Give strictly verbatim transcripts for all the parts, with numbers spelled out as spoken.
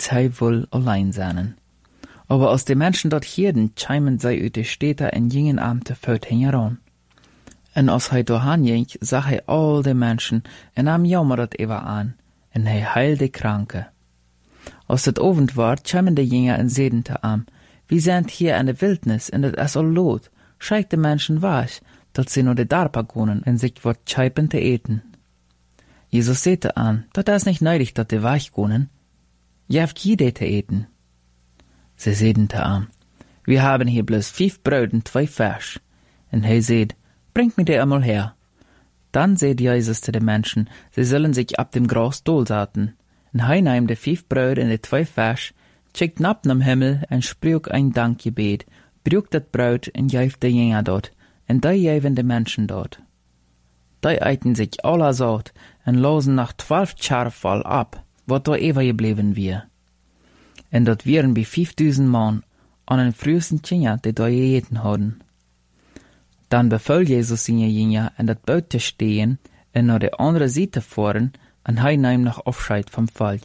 als hij wohl allein seien. Aber als die Menschen dort hielden, chimen zij uit de Städte en gingen am te voet heen heran. En als hij doorheen ging, zag hij al de Menschen en nam jammeret ever aan, en hij heilde Kranke. Als het Abend war, chimen de Jünger en zeiden te am, wir sind hier in der Wildnis, en het is al lot. Schijk de Menschen weg, dat ze naar de Darpa gonen en zich wat scheipen te eten. Jesus sagte an, dat is nicht nötig, dat de weg gonen. Je hebt jede te eten. Sie zeiden te am, wir haben hier bloß fünf Brot und zwei Fisch. En hij zei, bringt mir die einmal her. Dann sagt Jesus zu den Menschen, sie sollen sich ab dem Gras dolsaten. En hij nahm de fünf Brot en de zwei Fisch, schickt nab nam Himmel en sprach ein Dankgebet, brach dat Brot en gaf de Jünger dort, en die gaven de Menschen dort. Die eiten sich aller saut en losen nach zwölf Schar voll ab, wat da ever gebleven wir. En dat wären wie fünftausend Mann an den frühesten Jünger, die da gegeten hadden. Dann befahl Jesus seine Jünger, in dat Boot te stehen en naar de andere Seite fahren, en hij nahm noch Abscheid vom Volk.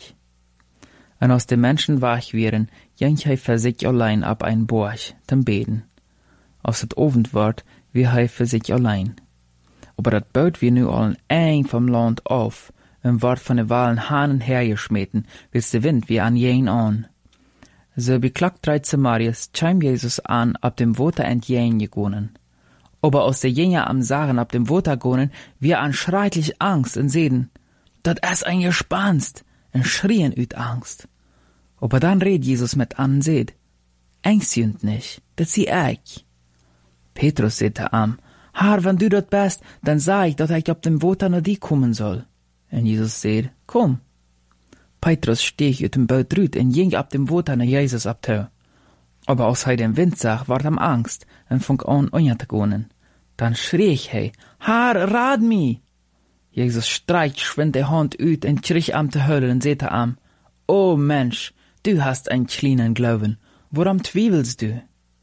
En als de Menschen weg wären, ging hij für sich allein ab ein Borg, zum Beten. Als het Abend ward, wie hij für sich allein. Aber dat Boot wir nu allen eng vom Land auf, en ward von de Walen Hahnen hergeschmeten, bis de Wind wie an jen an. So beklagt dreizehn Marius, chim Jesus an, ab dem Water entjen gegonen. Aber als de Jünger am Sachen ab dem Water gonen, wir an schrecklich Angst en sehen, dat es ein Gespanst, en schrien üt Angst. Aber dann red Jesus mit an seht, ängstjünd nicht, dat sie ich. Petrus sagte am, Herr, wenn du dort bist, dann sag ich, dat ich ab dem Water nach die kommen soll. En Jesus sagt, komm. Petrus stieg uit dem Boot rüt en ging ab dem Water nach Jesus ab toe. Aber als hij den Wind zag, ward hem Angst en fang an onja te gonen. Dann schrie hij, Herr, rad mi! Jesus streicht schwind de Hand uit en krich am te huilen en zei am, O Mensch, du hast ein kleinen Glauben, woran twievelst du?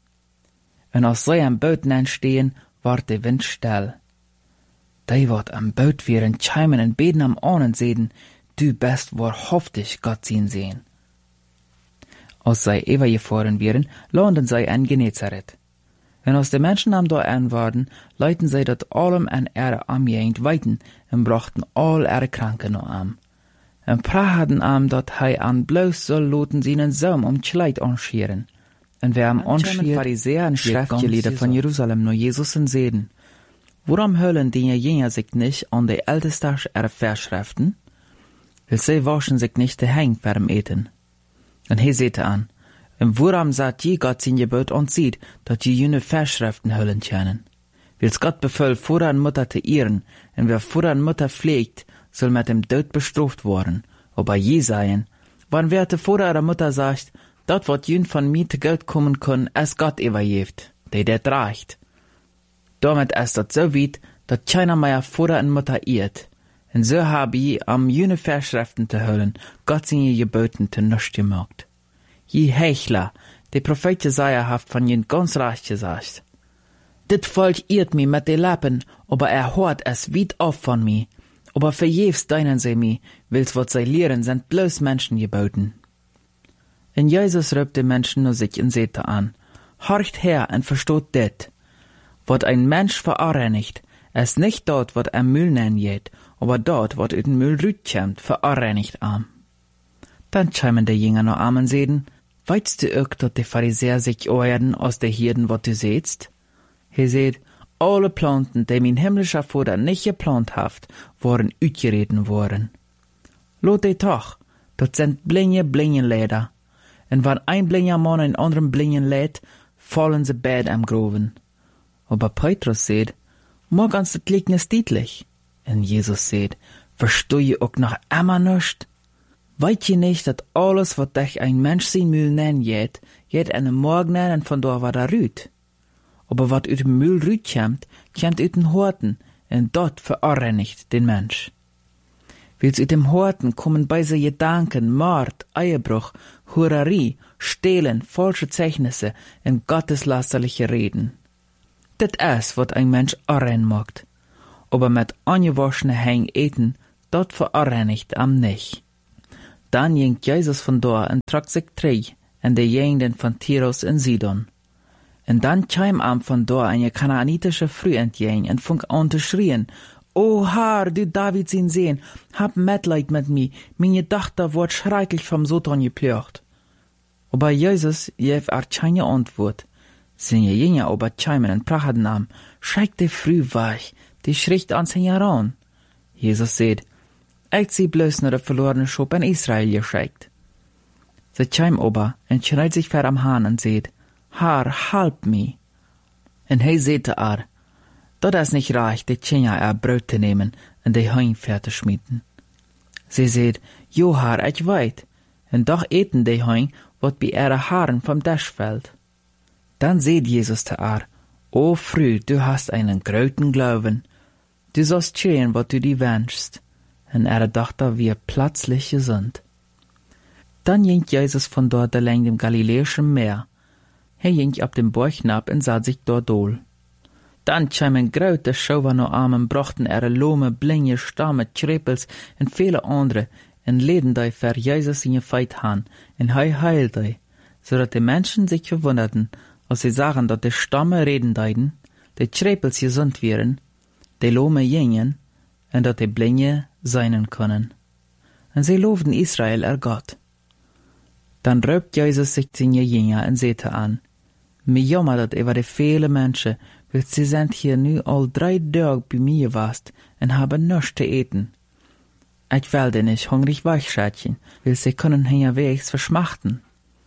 En als zij am Boot nen stehen, ward de Wind still. Die wat am Boot wären chimen en beten am Ahnen sehen, du bist wahrhaftig Gott zien sehen. Als zij ever gefahren wären, landen zij in Genezareth. En als de Menschen am da an waren, leiten zij dat allem en ihre amjengd weiten en brachten all ihre Kranken noch am. En praten am dat hij an bloos soll loten seinen Saum um Kleid anscheren. En wer am anschiert, Pharisäer en Schriftgelehrte von Jerusalem nur Jesus en seden. Warum höllen die Jünger sich nicht an die Ältesten ihrer Verschriften? Weil sie waschen sich nicht die Hänge vorm Eten. En hij sagte an, en warum sagt je Gott sein Gebot und sieht, dat je jene Verschriften höllen können? Weil's Gott befiehlt, Vater und Mutter zu ehren, en wer Vater und Mutter pflegt, soll mit dem Tod bestraft worden. Aber je seien, wann wer der Vater oder Mutter sagt, dat wat jün von mir zu Geld kommen kann, es Gott übergeeft, der det reicht. Damit ist dat so weit, dat keiner mehr Vater und Mutter ehrt. En so hab je am jene Verschriften zu höllen, Gott seine Geboten zu nichts gemacht. Je Hechler, der Prophet Jesaja haft von jen ganz recht gesagt. Dit Volk irrt mi mit de Lappen, aber er hört es weit auf von mi. Aber verjefst deinen sie mi, wills wat sie lehren, sind bloß Menschen geboten. En Jesus rübt de Menschen nur sich in Sete an. Horcht her und verstoht dit. Wat ein Mensch verarreinigt, es nicht dort, wat er Müll nennen jet, aber dort, wat ut den Müll rütkämmt, verarreinigt am. Dann chimen de Jünger noch am und seden, weißt du auch, dat de Pharisäer sich oerden aus de Hirden, wat du sehtst? He seht, alle Planten, die mein himmlischer Vater nicht geplant haft, waren uitgereden worden. Lot de toch, dat sind blinge Blingenleder. En wann ein blinger Mann einen anderen Blingen lädt, fallen sie beide am Groven. Aber Petrus seht, morgens das liegt nicht deutlich. En Jesus seht, versteh je auch noch immer nicht? Weißt je nicht, dat alles, wat dich ein Mensch sein Müll nennen jet, jet eine Morgen nennen von da war da rüt. Aber wat ut dem Müll rüt kämmt, kämmt ut den Horten, en dort verarreinigt den Mensch. Wils ut dem Horten kommen bei se Gedanken, Mord, Eierbruch, Hurerie, Stehlen, falsche Zeichnisse en gotteslästerliche Reden. Dit is, wat ein Mensch arrein macht. Aber mit angewaschene Häng eten, dort verarreinigt am nicht. Dan ging Jezus vandoor en trok zich terug in de gegenden van Tyrus en Sidon. En dan kwam aan vandoor een Kanaanitische vrouw entgegen en ving aan te schreien, O Herr, du David zijn Sohn, hab Mitleid mit mir, meine Tochter wordt schrecklich vom Satan geplagt. Aber Jesus gaf er keine Antwort. Seine Jünger aber kamen und prachten am, schreck die Früh weg, die schricht ans ihn heran. Jesus sagt, ich sie bloß nur der verlorene Schop in Israel geschickt. Sie kam aber und schreit sich ver am Hahn und sagt, Herr, help me. Und er sagte er, dat is nicht recht, die Kinder er Brot zu nehmen und die Heim zu schmieden. Sie sagt, Jo Herr, ich weet, und doch eten die Heim, wat bei ihre Haaren vom Tisch fällt. Dann sagt Jesus zu ihr, O Frau, du hast einen großen Glauben, du sollst geschehen, was du dir wünschst. Und ihre Tochter wird plötzlich gesund. Dann ging Jesus von dort allein dem Galiläischen Meer. Er ging ab dem Berg hinab und sah sich dort dohl. Dann kamen große Schauer noch an und brachten ihre Lohme, Blinge, Stamme, Trepels und viele andere und leden die für Jesus in ihr Feit han, und er heilt die, so dass die Menschen sich verwunderten, als sie sahen, dass die Stamme reden deiden, die Trepels gesund wären, die Lohme gingen, und dass die Blinge seinen können. Und sie lobten Israel, er Gott. Dann raubt Jesus sich seine Jünger und sagte an, mir jammer dat über die viele Menschen, weil sie sind hier nu all drei Tage bei mir gewast und haben nichts zu eten. Ich werde nicht hungrig weichschätchen, weil sie können hier wegs verschmachten.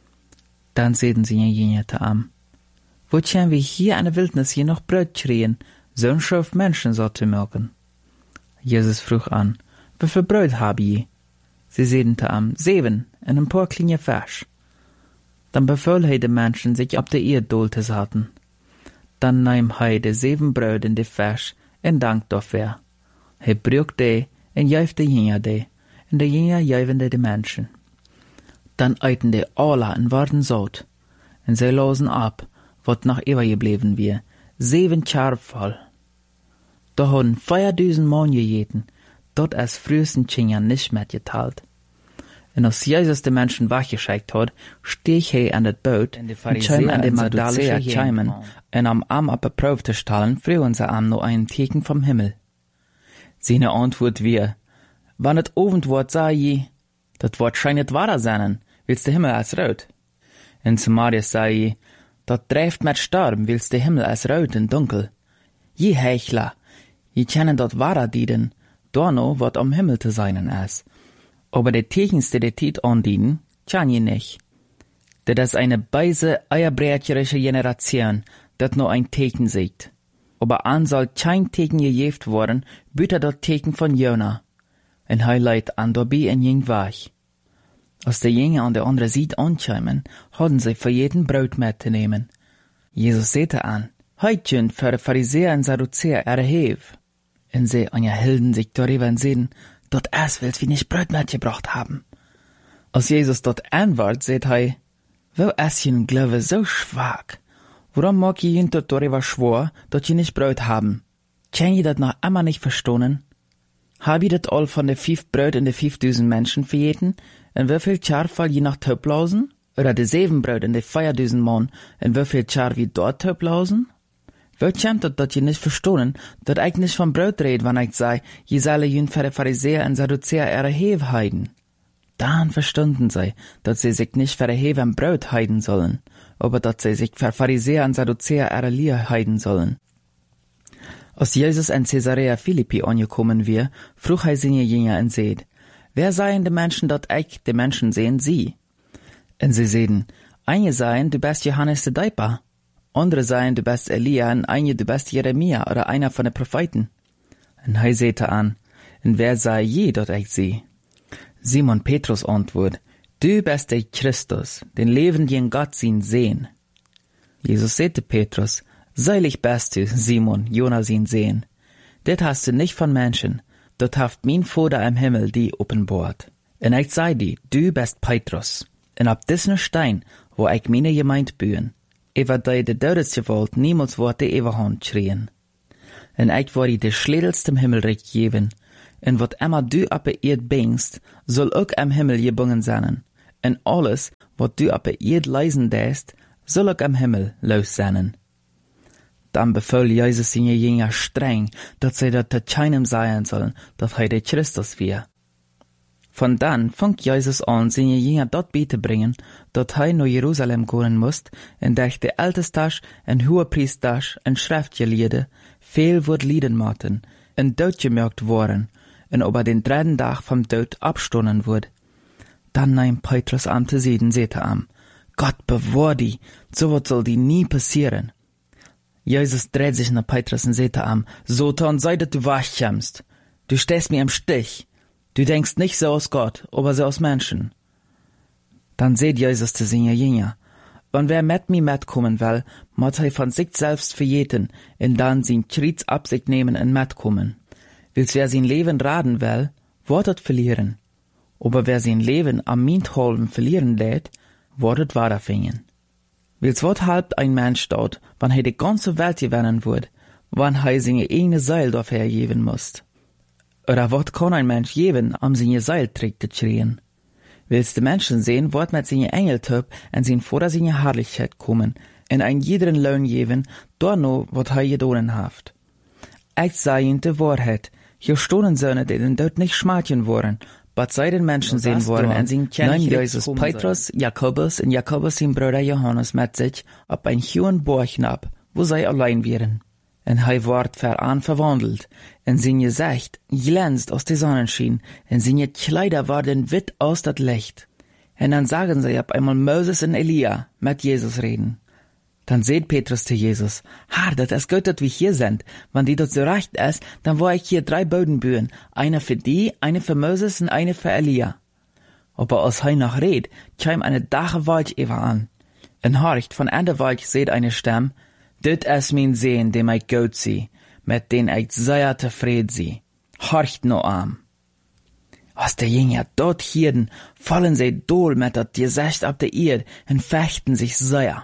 Dann sehen sie ihr Jünger zu am. Wo können wir hier in der Wildnis hier noch Brot kriegen, so ein Schaf Menschen so zu mögen? Jesus frug an, wie viel Brot hab je? Sie sehen zu am, sieben, und ein paar kleine Fisch. Dann befahl er den Menschen, sich ab der Erde zu setzen. Dann nahm er die sieben Brot und die Fisch und dank dafür. Er brach die und gab die Jünger die, und die Jünger gaben die den Menschen. Dann eiten die alle und waren satt, und sie losen ab, was noch übergeblieben war, sieben Schafe voll. Da haben viertausend Mann gegessen, dort als frühesten Kinder nicht mitgeteilt. Und als Jesus die Menschen weggeschickt hat, stieg er an das Boot und kam an die Magdalische Chaimen, und am Arm ab Probe zu stellen, frühen sie an noch einen Teken vom Himmel. Seine Antwort wir, wann het Abend wird, sah je, das Wort scheint nicht wahr sein, willst der Himmel als rot? Und zu Marius sah je, dat dreift mit Storm, willst der Himmel als rot und dunkel. Je Heuchler, je kennen dat wahrer dienen, da noch wat am Himmel zu sein ist. Aber die Tekens, die die Tiet andienen, kann je nicht. Das ist eine beise, eierbrecherische Generation, dat nur ein Teken sieht. Aber an soll kein Teken gejeft worden, büter dat Teken von Jona. Und er leidt an dabei en jing wach. Als die Jünger an der andere Seite ankamen, hatten sie für jeden Brot mitzunehmen. Jesus sagte an, heutchen für die Pharisäer und Sadduzäer erheb. Und sie unterhielten sich darüber und sehen, dort es willst wie nicht Brot mitgebracht haben. Als Jesus dort antwortet, sagt er, wo es jen Glaube so schwach? Warum mag ihr jen dort darüber schwor, dort ihr nicht Brot haben? Kann ihr das noch immer nicht verstehen? Hab ihr das all von de fünf Brot in de fünftausend Menschen verjeten? Und wie viel Char fall je nach Töplausen? Oder de sieben Brot in de viertausend Mann, und wie viel Char wie dort Töplausen? Wo kommt das, dass ihr nicht verstehen, dass ich nicht von Brot red, wenn ich sei, je solle jün für die Pharisäer und Sadduzäer ihre Hev heiden? Dann verstanden sie, dass sie sich nicht für die Hev und Brot heiden sollen, aber dass sie sich für Pharisäer und Sadduzäer ihre Lier heiden sollen. Als Jesus in Caesarea Philippi angekommen wir, frug er seine Jünger und sagt, wer seien die Menschen, dass ich die Menschen sehen, sie? Und sie sagen, einige seien, du bist Johannes der Däuper. Andere seien, du bist Elia, und einige, du bist Jeremia oder einer von den Propheten. Und er sagte an, und wer sei je, dort ich sie? Simon Petrus antwort, du bist der Christus, den lebenden Gott sin sehen. Jesus sagte Petrus, seilig bist du, Simon, Jonas ihn sehen. Das hast du nicht von Menschen, dort haft mein Vater im Himmel die offenbart. Und ich sei dir, du bist Petrus, und ab diesen Stein, wo ich meine Gemeinde bühen, über die de Todesgewalt niemals wird die Eberhand schrien. Und ich werde die Schlädels dem Himmelreich geben, En wat immer du op de eerd bengst, soll ook am Himmel gebungen zijn. En alles, wat du op de eerd leisen deest, soll ook am Himmel los zijn. Dan befahl Jesus seine Jünger streng, dat zij dat te keinem sein sollen, dat hij de Christus weer. Von dann fängt Jesus an, seine Jünger dort beizubringen, dat hij naar Jerusalem gaan moest, en durch de Ältesters en Hohepriesters en Schriftgelehrten veel wordt lieden moeten, en doodgemerkt worden, en over den dritten Tag vom Dood abstonden wordt. Dan nahm Petrus am te zeden, zette am, Gott bewahr die, so wat soll die nie passieren. Jesus dreht sich nach Petrus und zette am, Satan, sei dat du wachkommst. Du stehst mir im Stich. Du denkst nicht so aus Gott, aber so aus Menschen. Dann seht Jesus zu seinen Jünger. Und wer mit mir mitkommen will, muss er von sich selbst verjeten, und dann sein Kreuz ab sich nehmen und mitkommen. Wils wer sein Leben raden will, wird es verlieren. Aber wer sein Leben am Mintholm verlieren lädt, wird es weiterfinden. Wils wat halbt ein Mensch dort, wann er die ganze Welt gewinnen wird, wann er seine eigene Seil dafür geben muss? Oder wat kann ein Mensch geben, um seine Seil trägt zu schreien? Willst du Menschen sehen, wird mit seine Engeltyp und sein vor seine Herrlichkeit kommen, und ein jeden Lohn geben, dorno, wat er gedonen haft. Ich sage ihnen die Wahrheit, hier stonen Söhne, die den Tod nicht schmatchen wollen, but sei den Menschen sehen wollen, und sie kennen Jesus Petrus, Jakobus und Jakobus sein Bruder Johannes mit sich, ab ein hohen Burg nab, wo sie allein wären. Und er ward veran verwandelt, und sein Gesicht glänzt aus der Sonnenschein, und seine Kleider waren witt aus dat Licht. Und dann sagen sie ab einmal Moses und Elia mit Jesus reden. Dann seht Petrus zu Jesus, Herr, dat es gut, dat wir hier sind. Wenn die dort so recht ist, dann war ich hier drei Boden bühen, eine für die, eine für Moses und eine für Elia. Aber als er noch red, kam eine dache Wolke über an. Und horcht, von an der Wolke seht eine Stimme, Dit is mein Sehn, dem ich gut sie, mit den ich sehr zufrieden sie. Horcht no am. Als der Jünger dort hierden, fallen sie dohl mit dat Gesicht ab der Erde und fechten sich sehr.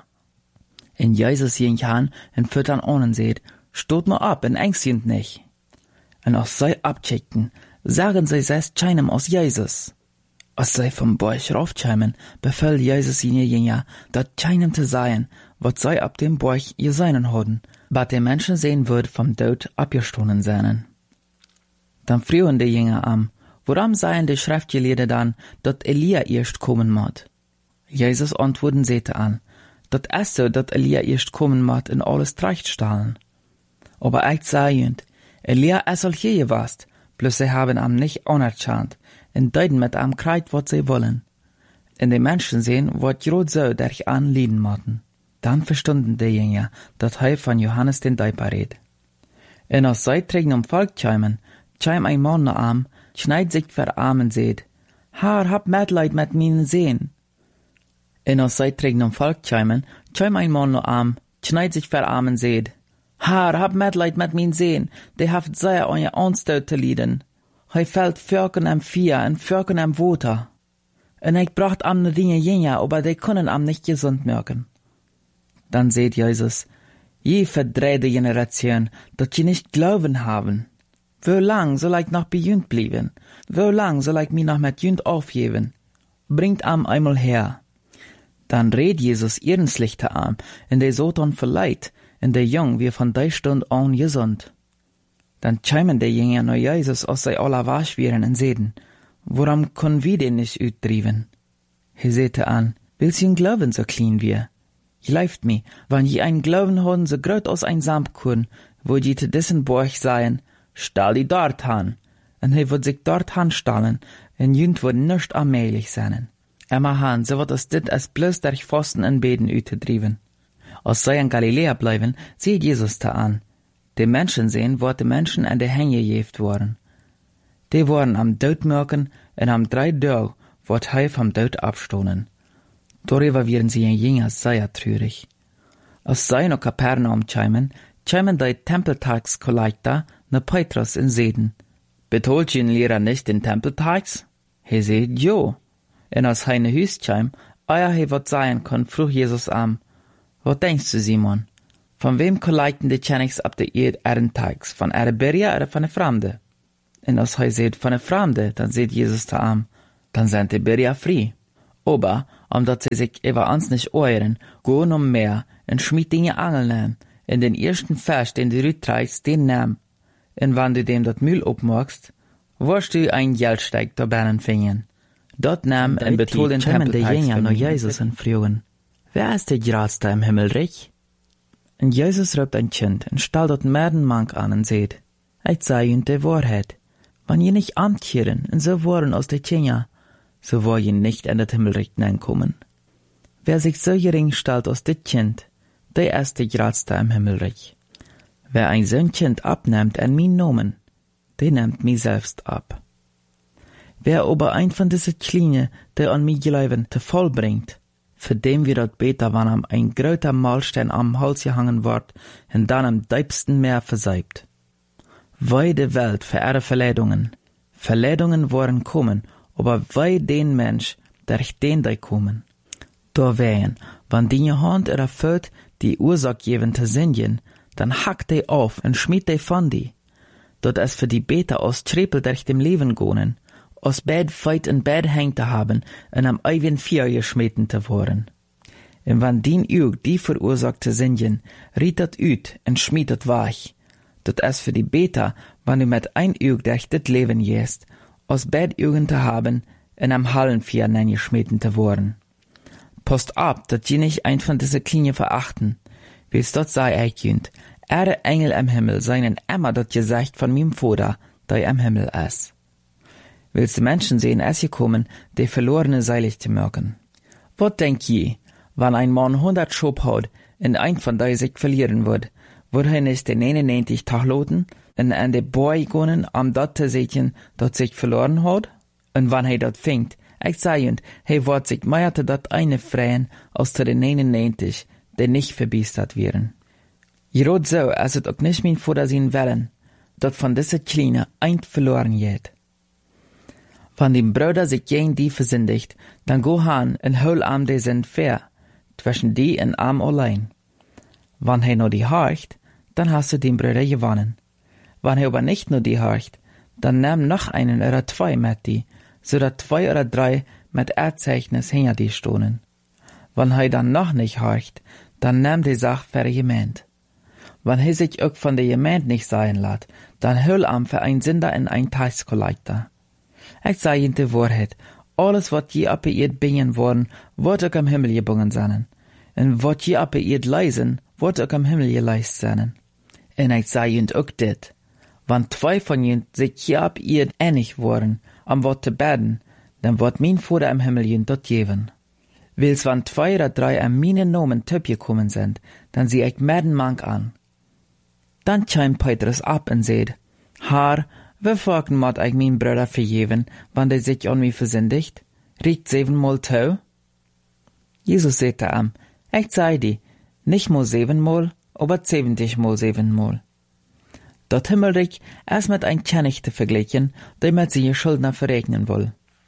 In Jesus ging an und füttern ohnen seht, stot nur ab und ängstend nicht. Und als sie abcheckten, sagen sie selbst keinem aus Jesus. Als sie vom Borch raufkämen, befahl Jesus ihnen Jünger, dat keinem zu sein, wat sei ab dem Borch ihr seinen hodden, bat der Menschen sehen würd vom Tod abgestohlen seinen. Dann frühen die Jünger am, woran seien die Schriftgelehrten dann, dat Elia erst kommen mod. Jesus antworten sehte an, dat es so, dat Elia erst kommen mod in alles Trachtstahlen. Aber ich sage ihnen, Elia es al hier gewast, bloß sie haben am nicht anerkannt, und deuten mit am Kreid, wat sie wollen. Und die Menschen sehen, wat grad so durch an lieden motten. Dann verstunden die Jünger, dat er von Johannes den Däuper red. Und als sie trägen um Volk kämen, käm ein Mann nach am, schneid sich ver Arm und seht, Herr, hab Mitleid mit meinen Sehen. Und als sie trägen um Volk kämen, käm ein Mann nach am, schneid sich ver Arm und seht, Herr, hab Mitleid mit meinen Sehen, die haft sehr an ihr Anstoot zu lieden. Hij fällt Völkern am Vier und Völkern am Water. Und ich bracht am ne Dinge Jünger, aber die können am nicht gesund merken. Dann seht Jesus, je verdrehte Generation, dat je nicht glauben haben. Wo lang soll ich noch bei jünd bleiben? Wo lang soll ich mich noch mit jünd aufgeben? Bringt am einmal her. Dann red Jesus ernstlicher an, in der Satan verleiht, in der Jung wie von der Stund an gesund. Dann kämen die Jünger nach Jesus, als sie alle wasch wären und sehen, warum können wir den nicht utdriven? Er sehte an, willst du Glauben so klein wie? Glaubt mir, wenn je einen Glauben haben, so groß aus ein Samtkorn, wo je zu dessen Borch seien, stall die dort han. Und er wird sich dort hanstellen, und jünd wird nicht allmählich sein. Emma han, so wird es dit als bloß durch Fasten und Beten utdriven. Als sie in Galiläa bleiben, sieht Jesus da an. Die Menschen sehen, wo die Menschen an der Hänge gejeft worden. Die waren am Tod merken, und am drei Tag wird er vom Tod abstohlen. Darüber werden sie ein Jünger sehr traurig. Als sie nach Kapernaum kämen, kämen die Tempeltagskollektor nach Petrus in Seden. Betolt ihn Lehrer nicht den Tempeltags? Er sagt, jo. Und als er in Hüs käm, euer he wat sein kann, frug Jesus am, was denkst du, Simon? Von wem kollekten die Tschennigs ab der Erde Ehrentags? Von Araberia oder von der Fremde? En als hij seht van een vreemde, dan seht Jesus te am, dan zijn die Beria frei. Aber, omdat sie sich über uns nicht euren, go um mehr, en schmied den je Angel nehm, en den ersten Fisch, den du rüttreichst, den nehm. En wann du dem dat Mühl opmachst, wirst du ein Geldsteig da binnen finden. Dat nehm en betoel den Tempel de Jünger nach Jesus en fragen, wer ist der Grootste im Himmelreich? En Jesus roept ein Kind en stel dat Merdenmank an en seht, ich sei und die Wahrheit. Wann je nicht amtkehren en so worden aus der Jünger, so war je nicht in das Himmelreich hineinkommen. Wer sich so gering stellt aus dit Kind, der ist der Grootste im Himmelreich. Wer ein so Kind abnimmt en mein Nomen, der nimmt mich selbst ab. Wer aber ein von diese Kleine, der an mich glauben, te voll bringt, für dem wir dat beter, wann am ein gröter Mahlstein am Hals gehangen wird, und dann am deibsten Meer verseibt. Wei de Welt für ihre Verleidungen. Verleidungen wollen kommen, aber wei den Mensch, der ich den da kommen. Da wehen, wann die Hand erfüllt, die Ursache geben zu singen, dann hackt die auf und schmied die von die. Dort es für die Beter aus Trepel durch dem Leben gonen, aus Bett feit in Bett hängt zu haben und am eigen Vier geschmeten zu worden. Und wann die Üg die verursacht zu singen, riet dat üt und schmied dat weich. Dort es für die Beter, wann du mit ein Üg durch dit Leben gehst, aus Bett Ügen zu haben und am Hallenvier geschmeten zu worden. Post ab, dat je nicht ein von diese Klinge verachten. Wils dort sei eichjünd, ere Engel im Himmel seinen immer dort gesagt von mim Vater, der im Himmel ist. Willst du Menschen sehen, es gekommen, die verlorene seilig zu merken? Wat denk je, wann ein Mann hundert Schub hat, in ein von die sich verlieren wird, wird er nicht den neunundneunzig Tag loten, und an de Boy gonen, am dat zu sehen, dat sich verloren hat? Und wann er dat fingt, ich seiend, he wird sich meierte dat eine freien, aus zu den neunundneunzig, die nicht verbiestert wären. Jerot so, als het auch nicht mein Vater sein wollen, dat von diese Kleine eint verloren geht. Wenn die Brüder sich gegen die versündigt, dann go han en hol am de sind fair, zwischen die en am allein. Wann he nur die horcht, dann hast du den Brüder gewonnen. Wann he aber nicht nur die horcht, dann nimm noch einen oder zwei mit die, so dat zwei oder drei mit Erzeichnis hinter die stohnen. Wann he dann noch nicht horcht, dann nimm die Sach für Gemeint. Wann he sich auch von der Gemeint nicht sein lässt, dann hol am für ein Sünder in ein Taxkollektor. Ich sage Ihnen die Wahrheit, alles wat je ab ihr bingen worden, wird auch am Himmel gebungen sein. Und wat je ab ihr leisen, wird auch am Himmel geleist sein. Und ich sage Ihnen auch dit, wann zwei von Ihnen sich je ab ihr ähnlich worden, am Wort zu beten, dann wird mein Vater im Himmel Ihnen dort geben. Wils wann zwei oder drei an meine Nomen töp gekommen sind, dann sieh ich Merdenmank an. Dann chimt Petrus ab und seht, Herr, wie folgen mod ich mein Bruder vergeben, wann der sich an mich versündigt? Riecht siebenmal tau? Jesus sagte am, ich sei die, nicht mal siebenmal, aber siebzigmal siebenmal. Dort Himmelreich ist mit ein Knecht vergleichen, der mit seine Schuldner verregnen will.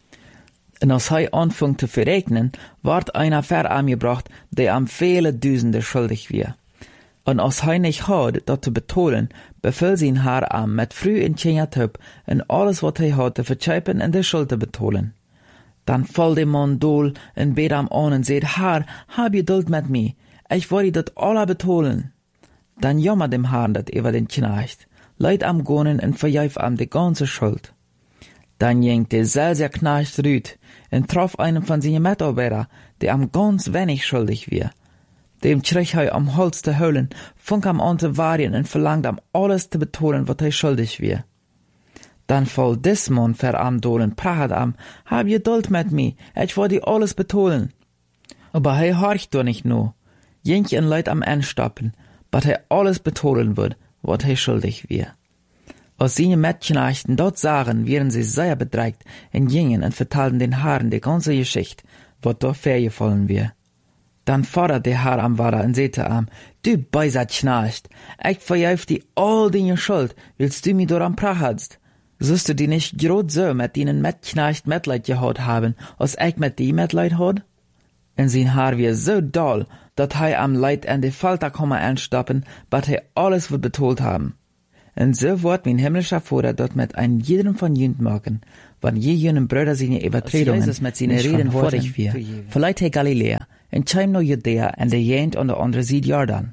Und als er anfängt zu verregnen, ward einer verangebracht, der am viele Düsende schuldig war. Und als er nicht hat, dat zu betonen, befiel sein Haar am mit früh in Tjenjatub und alles, wat er hat, zu verzeihpen und die Schuld zu betonen. Dann fall der Mann dool und bet am an und sagt, Herr, hab Geduld mit mir, ich wollte dat alle betonen. Dann jammer dem Herrn dat über den Knecht, leid am Gonen und verjeif am die ganze Schuld. Dann ging der selber Knecht rüt und traf einen von seinen Mitarbeiter, der am ganz wenig schuldig war. Dem trich er am Hals zu holen, funk am an zu warien und verlangt am alles zu betonen, wat er schuldig war. Dann fall des Mann ver am dolen, pracht am, hab Geduld mit mir, ich will dir alles betonen. Aber er horcht doch nicht nur, jink en Leid am Endstoppen, bat er alles betonen wird, wat er schuldig war. Als seine Mädchenachten dort sahen, wären sie sehr bedreigt und gingen und vertalten den Haaren die ganze Geschichte, wat dort vorgefallen war. Dann fordert der Herr am Vater und sagte am, du beisat Knecht, ich verjeif dir all deine Schuld, willst du mich daran prachst? Sollst du die nicht grad so mit denen Mitknecht Mitleid gehabt haben, als ich mit die Mitleid hat? Und sein Haar war so doll, dat er am Leid an die Falter komme anstoppen, bat er alles wird betolt haben. En so wordt mijn himmlischer Vader dat met een jedem van jullie maken, wanneer je jullie Brüder seine Übertretungen Jesus met seine nicht Reden verantwortlich worten wir. Verleiht he Galilea, en chim no Judäa en de jent an der andere Seite Jordan.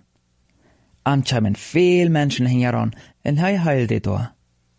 Am chimen veel Menschen hingeran, en hij heilte door.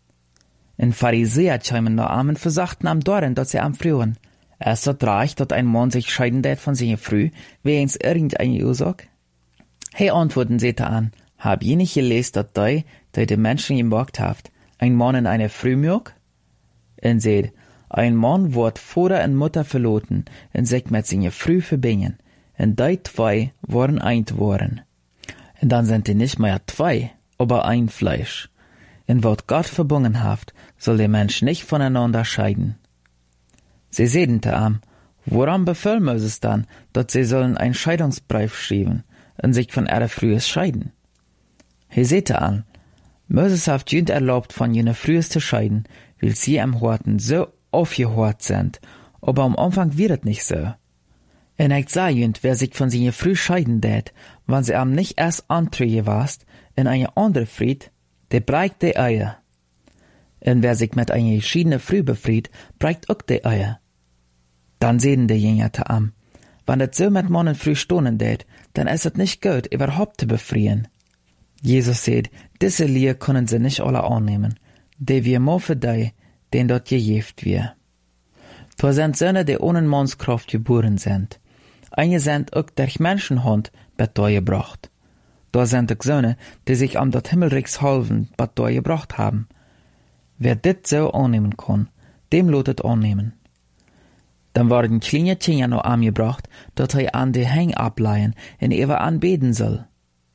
En Pharisäer chimen no am en versachten am Doren, dat sie am frühen. Es so reich, dat ein Mann sich scheiden det von seiner Früh, wegen irgendeine Ursache? He antworten sie an, hab je nicht gelesen, dat dei, die de Menschen gemacht haft, ein Mann in eine Frühmilch? En seht, ein Mann wird Vater und Mutter verloten, en sich mit seiner Früh verbinden, en die zwei worden eint worden. En dann sind die nicht mehr zwei, aber ein Fleisch. En wat Gott verbunden haft, soll der Mensch nicht voneinander scheiden. Sie sehten am, woran befiehlt Moses dann, dass sie sollen einen Scheidungsbrief schreiben und sich von ihrer Frühes scheiden? He sehte an, Moses hat jünd erlaubt, von jener Frühes zu scheiden, weil sie am Horten so aufgehört sind, aber am Anfang wird es nicht so. En ich sah jünd, wer sich von seiner Früh scheiden tät, wann sie am nicht erst antrüge warst, in eine andere Fried, der breicht die Eier. En wer sich mit einer geschiedenen Früh befried, breicht auch die Eier. Dann sehen die Jünger am, wann das so mit Mannen früh stonen tät, dann ist es nicht gut, überhaupt zu befrieren. Jesus sagt, diese Lehr können sie nicht alle annehmen, die wir mo für die, den dort gejeft wir. Da sind Söhne, die ohne Mannskraft geboren sind. Einige sind auch durch Menschenhand bei gebracht. Da sind auch Söhne, die sich am dort Himmelreichs halven bei gebracht haben. Wer dit so annehmen kann, dem lotet annehmen. Dann waren kleine Kinder noch angebracht, dat er an die Häng ableihen en ewer anbeten soll.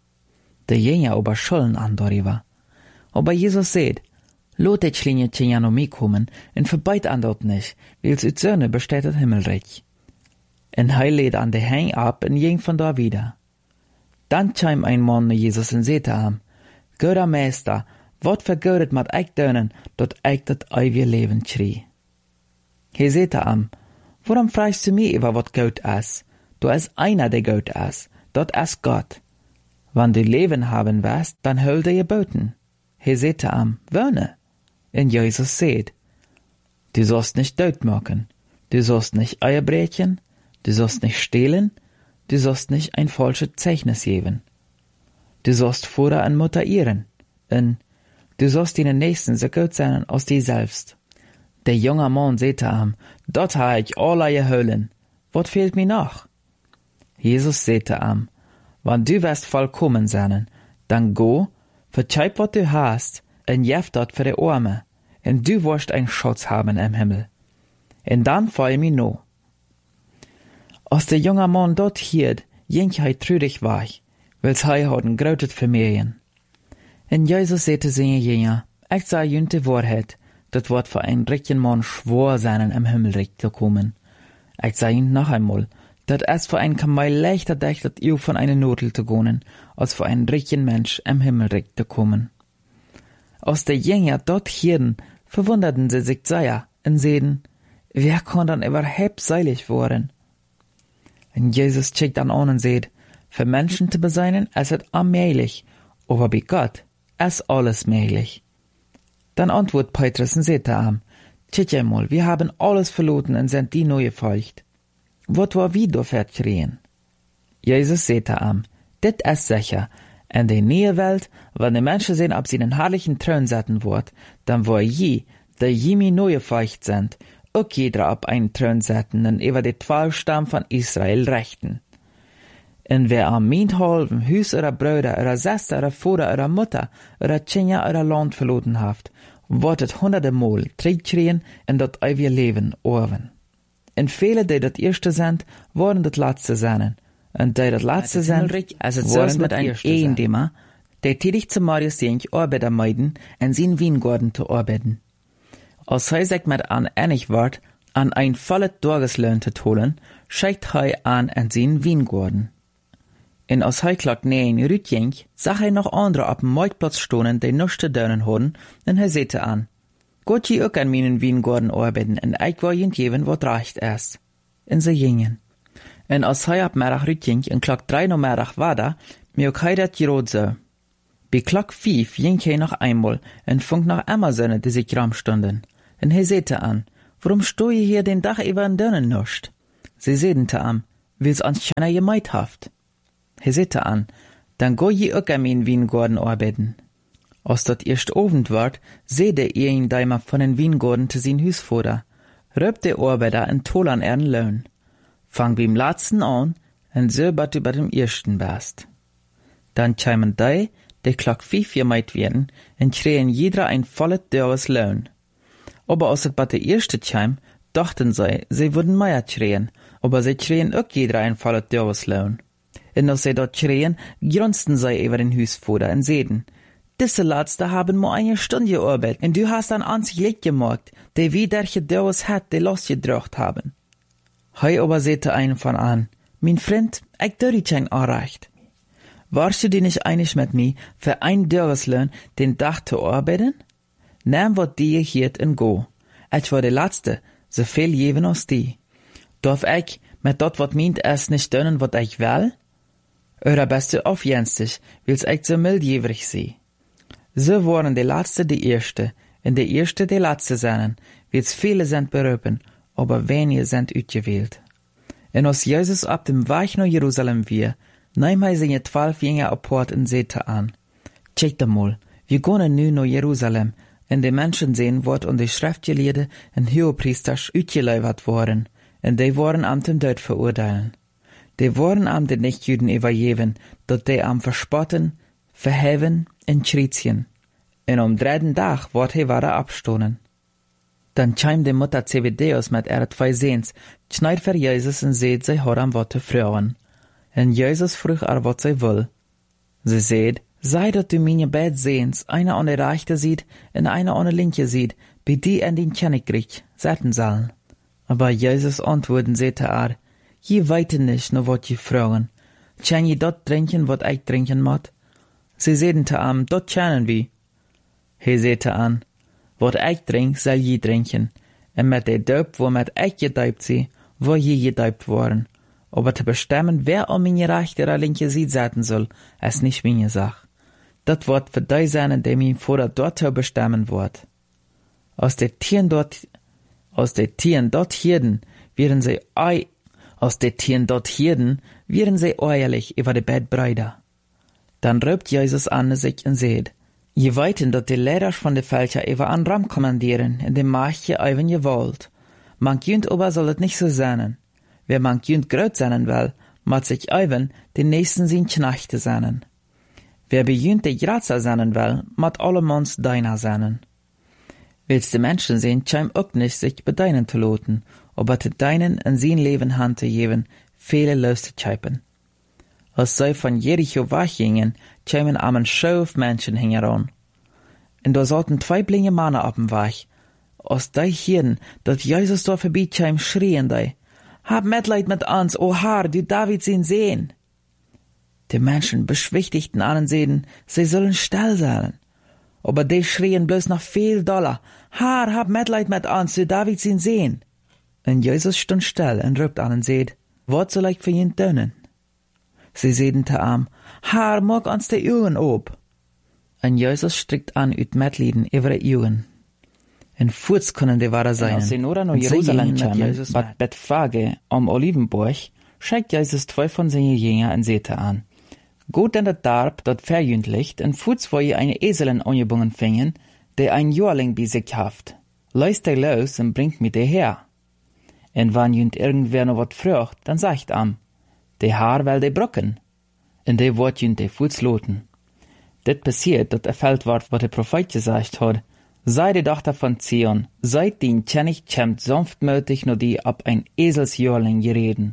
De Jünger aber schulden an darüber. Aber Jesus sagt, lot die kleine Kinder noch mitkommen en verbeit an dort nicht, weil's ut Söhne besteht das Himmelreich. En hij lädt an die Häng ab en ging von da wieder. Dann chim ein Mann ne Jesus en sete am, Göder Meister, wat vergeudet mat eik dönen, dat eik dat eeuwige Leben schrie. He sete am, warum fragst du mich über wat Gott ist? Du ist einer, der Gott ist. Dort ist Gott. Wann du Leben haben wirst, dann hol dir Geboten. He sete am, wöhne. Und Jesus seht, du sollst nicht Tod machen, du sollst nicht Eier brechen, du sollst nicht stehlen, du sollst nicht ein falsches Zeichnis geben. Du sollst Vater und Mutter ehren, und du sollst deinen Nächsten so gut sein als dir selbst. Der junge Mann sehte am, dort ha ich allerlei Höhlen. Wat fehlt mir noch? Jesus sehte am, wann du wirst vollkommen sein, dann go, verzeih wat du hast, en jef dort für die Arme, en du wirst ein Schutz haben im Himmel. En dann fall mir no. Als der junge Mann dort hielt, ging hei trüdig war, weil's hei hatten grautet Familien. En Jesus sehte seine Jünger, ich sah jünt die Wahrheit, dat wordt für ein richtigen Mann schwor sein, im Himmelreich zu kommen. Ich sag ihn noch einmal, dat es für ein Kamel leichter dächtet, ihr von einer Notel zu gehen, als für einen richtigen Mensch im Himmelreich zu kommen. Aus der Jünger dort hierden verwunderten sie sich sehr und sehen, wer kann dann überhaupt seilig worden? Und Jesus schickt dann an und sagt, für Menschen zu beseinen, es ist allmählich, aber bei Gott ist alles möglich. Dann antwortet Petrus und sagt am, tschit mal, wir haben alles verloren und sind die neue Feucht. Wat war wie do verkrien? Jesus sagt am, dit ist sicher, in der neue Welt, wenn die Menschen sehen, ob sie den herrlichen Thron setzen wird, dann wo je, der jemi neue Feucht sind, auch jeder ab einen Thron setzen und über die zwölf Stamm von Israel rechten. Und wer am meint halben Hüs oder Brüder oder Schwester oder Vater oder Mutter oder Kinder oder Land verloren haft, wird es hunderte Mal zurückkriegen in das ewige Leben oben. Und viele, die das Erste sind, werden das Letzte sein. Und die das Letzte sind, werden mit einem Ehendämmer, der tätig zu Marius ging, Arbeiter meiden, in seinen Weingarten zu arbeiten. Als er sich mit an einig wird, an ein volles Tageslöhn zu holen, schickt er an in seinen Weingarten. Und als er klart nähen rütging, sah er noch andere auf dem Marktplatz stehen, die nichts zu tun hatten, und er sagte an, Gott je auch an meinen Weingarten arbeiten, und ich will ihnen geben, was recht ist. Und sie gingen. Und als er ab Mittag rütging, und klart drei noch Mittag war da, mir auch er das gerot so. Bei Klock fief ging hij noch einmal en funk noch einmal Söhne, die sich ram stunden. En hij sehte an, warum sto je hier den Dach über den Dönnen nuscht? Sie sedente am, will's ans Schöner gemeid haft. Hij sehte an, dann go je ook am in Wiengorden arbeiten. Als dat erst Abend ward, sehde ihr ihn daimer von den Wiengorden zu sin Hüs vorder. Röbt der Arbeiter en Tolan ern Löhn. Fang beim Latzen an, en so bat über dem ersten bast. Dann chimen dei, de Klock fief gemeid werden, en kreen jeder ein volles Dörres Löhn. Aber als het bat der erste chim, dachten sie, sie würden mehr kreen, aber sie kreen auch jeder ein volles Dörres Löhn. En als sie dort kreen, grunzten sie über den Hüsvorder en seden, diese Letzte haben mo eine Stunde gearbeitet, und du hast an ans Licht gemacht, die wie derche Dörres hat, die losgedrückt haben. Hei aber sehte einen von an, mein Freund, ich dörri kein Anrecht. Warst du dir nicht einig mit mir, für ein Dörreslohn den Dach zu arbeiten? Nimm wat die hier en go. Ich war der Letzte, so viel jeven als die. Darf ich mit dort wat meint es nicht dönnen, wat ich will? Oder bist du aufjenstig, willst ich so mildjävrig sie? So waren die Letzte die Erste, und die Erste die Letzte seien, wird's viele sind berufen, aber wenige sind utgewählt. Und als Jesus ab dem Weg nach Jerusalem wir, nahm er seine zwölf Jünger apart und sehte an. Check mal, wir gehen nu nach Jerusalem, und die Menschen sehen, wat und die Schriftgelehrten und Hohepriesters utgeliefert waren, und die waren am dem Tod verurteilen. Die waren am den Nichtjuden übergeben, dort die am verspotten, verheven und schriezien. Und am dritten Tag ward he ware abstonen. Dann chim die Mutter Zebedeus mit ihrer zwei Sehns, schneid für Jesus und seht, sie hat am Worte Frauen. Und Jesus frug er, wat sie will. Sie seht, sei dat du meine Bett sehens, einer an der Rechte sieht, und einer an der Linke sieht, bei die an den Königreich setzen sollen. Aber Jesus antworten sehte er, je weite nicht, nur wat je fragen. Kann je dort trinken, wat ich trinken mod? Sie sedente am, dort kennen wir. He sehte an, wat ich trink, soll je trinken, und mit der Döp, wo mit ich gedäupt sie, wo je gedäupt worden. Aber zu bestimmen, wer an meine rechte oder linke Seite setzen soll, ist nicht meine Sache. Das wird für die sein, die mein Vater dort zu bestimmen wird. Aus den Tieren dort, aus den Tieren dort hirden, werden sie ei, aus den Tieren dort hirden, werden sie ehrlich über die Bettbreider. Dann rübt Jesus an sich und seht, je weiten dort die Leder von den Fälscher über an Ram kommandieren, in dem Markt je eiven je wollt. Man künd aber soll es nicht so sein. Wer man künd gröt sein will, mat sich eiven, den nächsten sin Knechte sein. Wer bejünt de Grazer sein will, mat allemans deiner sein. Willst de Menschen sehen, scheim ook nicht sich bedeinen zu loten, aber te deinen in sin Leben Hand zu geben, viele los zu scheipen. Als sie von Jericho weggingen, scheimen amen Schauf Menschen hingeran. Und da sollten zwei blinge Männer auf dem Weg. Als die hirden, dat Jesus da vorbei scheim, schrien die, hab Mitleid mit uns, o Herr, du David ihn sehen. Die Menschen beschwichtigten an und sehen, sie sollen still sein. Aber die schrien bloß noch viel doller, Herr, hab Mitleid mit uns, du David ihn sehen. Und Jesus stund still und rübt an und seht, wat soll ich für ihn tun? Sie sedente am, Herr, mag uns die Augen ob. Und Jesus strickt an üt Mitleiden über die Augen. En Furz können die wahre sein. Als sie nur nach Jerusalem kamen, bat Bethphage am Olivenburg, schickt Jesus zwei von seinen Jüngern und sehte an. Gut denn das Darb, dort verjündlicht, en Furz, wo ihr eine Eselin angebungen fingen, der ein Jüngling bei sich haft. Leist er los und bringt mir der her. En wann jünd irgendwer noch wat frucht, dann sagt am, der Haar will de brocken. En der wort jünd der Furz loten. Det passiert, dat erfällt ward, wat der Prophet gesagt hat, sei die Tochter von Zion, seid den König kämmt sanftmütig nur die ab ein Eselsjörling gereden.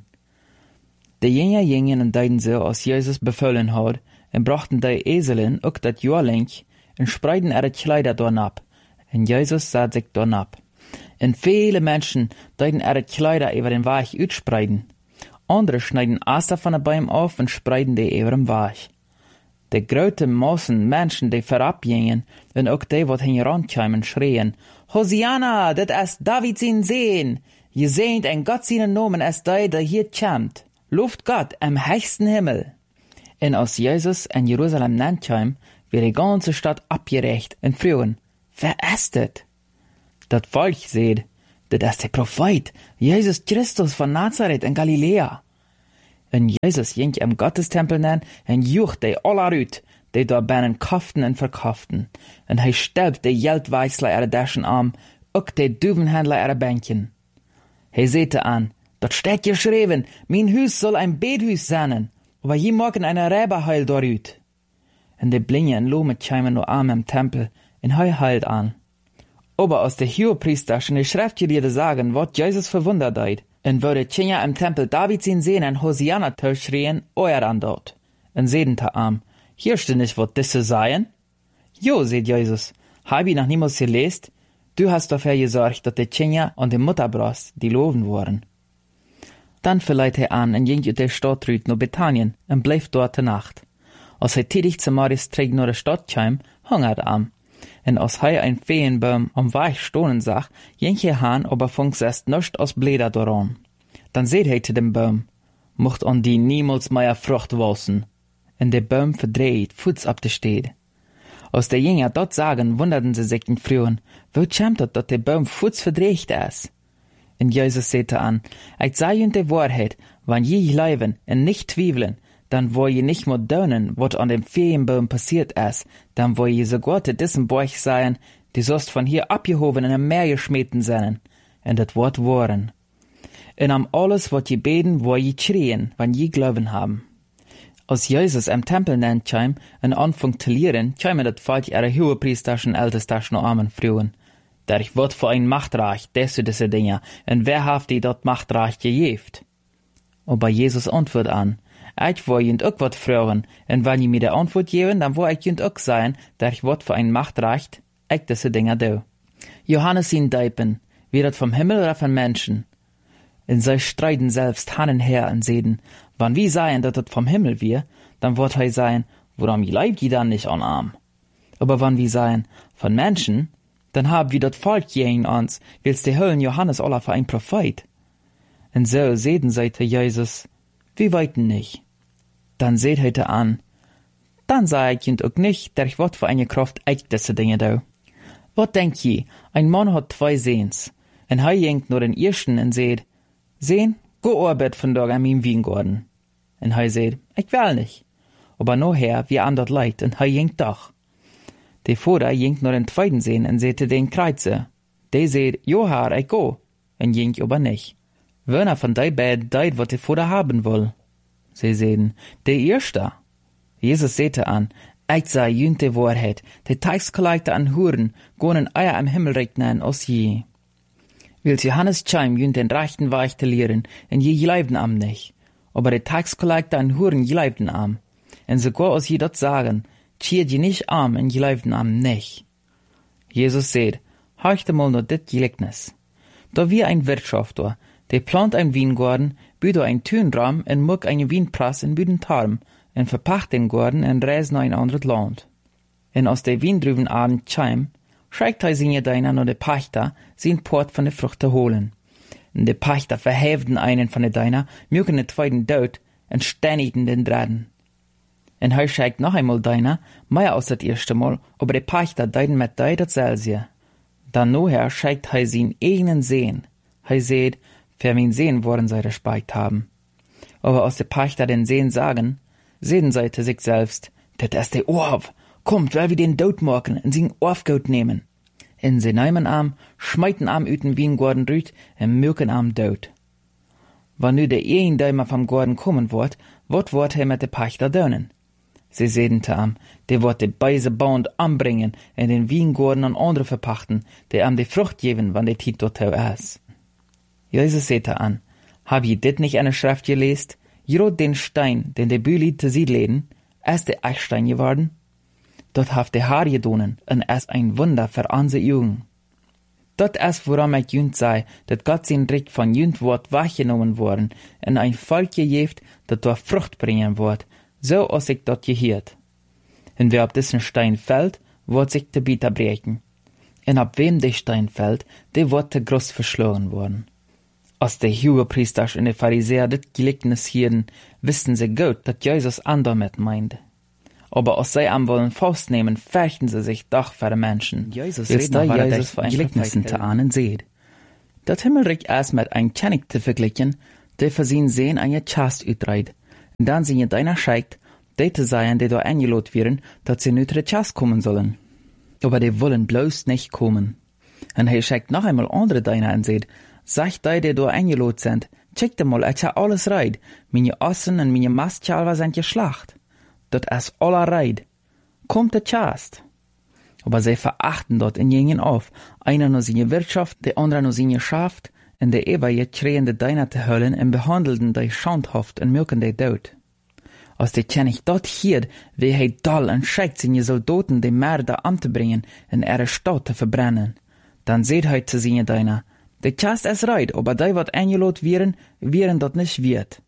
Die Jünger gingen und deuten so, als Jesus befohlen hat, und brachten die Eselin auch das Jörling und spreiden ihre Kleider dorn ab. Und Jesus sah sich dorn ab. Und viele Menschen deuten ihre Kleider über den Weg utspreiden. Andere schneiden Aster von den Bäumen auf und spreiden die über den Weg. De grote Massen Menschen, die verabgingen, und auch die, wat hingerankamen, schrien, Hosianna, dat es David sin Sehen, je sehnt en Gott seinen Namen es die, der hier kämmt. Luft Gott am höchsten Himmel. Und als Jesus in Jerusalem nannkam, wie die ganze Stadt abgerecht und frühen, wer ist das? Das Volk seht, das ist der Prophet, Jesus Christus von Nazareth in Galiläa. Und Jesus ging im Gottestempel nen und jucht die aller uit, die da binnen kaften und verkaften. Und hij stelpt die Geldweißler ihre Daschen am, ook die Duvenhändler ihre Bänkchen. Hij sehte an, dort steht geschrieben, mein Hus soll ein Bethuis sein, aber je morgen eine Räberheil dorüt. Und die Blinge und Lome chimen nur arm im Tempel, und hij heilt an. Aber aus der Hohepriester schon die Schriftgelehrte sagen, wat Jesus verwundert hat, und würde Tschinja im Tempel Davids ihn sehen und Hosianna schreien, euer an dort. Und sehden ta arm, hier steht nicht, wat disse seien? Jo, seht Jesus, hab ich noch niemals gelesen, du hast dafür gesorgt, dass die Tschinja und die Mutterbrost die Loven waren. Dann verleiht er an und ging ut der Stadt rüt nach Bethanien und bleif dort die Nacht. Als er tätig zu Maris trägt nach der Stadt kam, hungert am. Und als er ein Feenbaum am Weich stohnen sah, ging er han, aber funks erst nischt aus Bläder daran. Dann seht er zu dem Baum, mocht an die niemals mehr Frucht wassen. Und der Baum verdreht, Fuß ab der Steht. Als der Jünger dort sagen, wunderten sie sich in Frühen, wo schämt es, dass der Baum Fuß verdreht ist? Und Jesus sagte an, ich sage ihnen die Wahrheit, wenn je glauben und nicht zweifeln, dann wo je nicht mehr dönen, was an dem Feenbaum passiert ist, dann wo je sogar zu diesem Bauch sein, die sollst von hier abgehoben in ein Meer geschmeten sein. Und das Wort waren. Und am alles, was je beten, wo je schrien, wenn je glauben haben. Als Jesus im Tempel nennt kam, und anfängt zu lehren, kam das Volk ihre Hohepriesterschen Ältesten armen Frauen. Der ich wird für ein Machtreich, desu diese Dinge, und wer haft die dort Machtreich gejeft? Aber Jesus antwortet an, ich will jünd auch wat fragen, und wenn je mir die Antwort geben, dann will ich jünd auch sein, der ich wird für ein Machtreich, ich diese Dinge do. Johannes ihn deipen, wie das vom Himmel oder von Menschen. Und sie streiten selbst han und her und sehen, wann wir seien, dass das vom Himmel wir, dann wird er sein, warum leibt die dann nicht an Arm? Aber wann wir seien, von Menschen, dann haben wir das Volk gegen uns, wills die Höllen Johannes aller für ein Prophet. Und so sehen sie zu Jesus, wir weiten nicht. Dann seht heute an, dann sei ich ihn auch nicht, der ich wird für eine Kraft echt diese Dinge da. Was denkt je, ein Mann hat zwei Sehens, und er jenkt nur den ersten und seht, sehen, go arbeit von da an meinem Weingarten. Und er seht, ich will nicht. Aber nachher, wie andert leid, und er jenkt doch. Der Vater jenkt nur den zweiten Sehen und seht den Kreuze. Der seht, jo Herr, ich go, und jenkt aber nicht. Werner von dei beiden deit, wat der Vater haben will. Sie sehen, der Erste. Jesus sehte an, ich sei jünd die Wahrheit, die Taxkollekte an Huren, gonen Eier am Himmel regnen aus je. Wils Johannes Chaim jünd den rechten Weich zu lehren, und je gleibten am nicht. Aber die Taxkollekte an Huren gleibten am. Und sogar aus je dort sagen, schiert je nicht am, und gleibten am nicht. Jesus seht, horchte mal nur dit Gleichnis. Da wie ein Wirtschafter, der plant ein Weingarten, büht ein Tünraum und muck eine Weinpress in büden Tarm, und verpacht den Garten und reist nach ein anderes Land. Und aus der Wien drüben Abend Chaim, schreikt er singe deiner nur der Pachter, sin Port von der Frucht zu holen. Und der Pachter verhäften einen von der Deiner, mücken den zweiten Död, und stänigten den Draden. Und er schreikt noch einmal Deiner, mehr aus das erste Mal, aber der Pachter deiden mit dei dasselbe. Dann nachher schreikt er sin eigenen Sehen. Er seht, für wen Sehen wollen sie respekt haben. Aber aus der Pachter den Sehen sagen, sehen sie zu sich selbst, das ist der Orf, kommt, weil wir den Dod morgen und sie Orfgout nehmen. In sie nehmen am, schmeiten am üten wie ein Gordon rüt, und mürken am Dod. Wann nu der ein Däumer vom Gordon kommen wird, wat wird er mit der Pachter dönen? Sie sehen am, der wird die beise Band anbringen, in den Wiengorden an andere verpachten, der am die Frucht geben, wann der Tit dort ist. Jesus sehte an, hab je dit nicht eine Schrift gelesen? Jrot den Stein, den der Büli zu sie leden, ist der Eichstein geworden? Dort haft der Haar gedonen, und es ein Wunder für unsere Jugend. Dort ist, woran ich jünd sei, dat Gott sein Recht von jünd Wort weggenommen worden, und ein Volk gejeft, dat dort Frucht bringen wird, so als ich dort gehört. Und wer auf diesen Stein fällt, wird sich der Bieter brechen. Und ab wem der Stein fällt, der wird der Groß verschlagen worden. Als der Hohepriester und der Pharisäer das Gleichnis hielten, wissen sie gut, dass Jesus andermet meinte. Aber als sie am wollen festnehmen, fürchten sie sich doch vor den Menschen. Jesus Jetzt redet da noch Jesus für ein Gleichnissen Prophet te aan en seht. Dat Himmelreich erst mit ein König zu vergleichen, der für sie sehen eine Chast utreit. Und dann sind deiner scheikt, die zu sein, die da eingelot werden, dass sie nicht zur Chast kommen sollen. Aber die wollen bloß nicht kommen. Und er schickt noch einmal andere deiner und sagt, sagt die, die da eingelot sind, checkt mal, ich ha alles reit. Meine Ossen und meine Mastchalver sind geschlacht. Dat ist aller reit. Kommt der Chast. Aber sie verachten dort in jenen auf. Einer nur seine Wirtschaft, der andere nur seine Schaft, und der ewige kreiende deiner zu hüllen und behandelten die schandhaft und milken die Tod. Als der König dort hier, wie er doll und schickt seine Soldaten die Mörder anzubringen und ihre Stadt zu verbrennen, dann seht er zu seine deiner, der Chast ist reit, aber die, wat eingelot werden, werden dort nicht wird.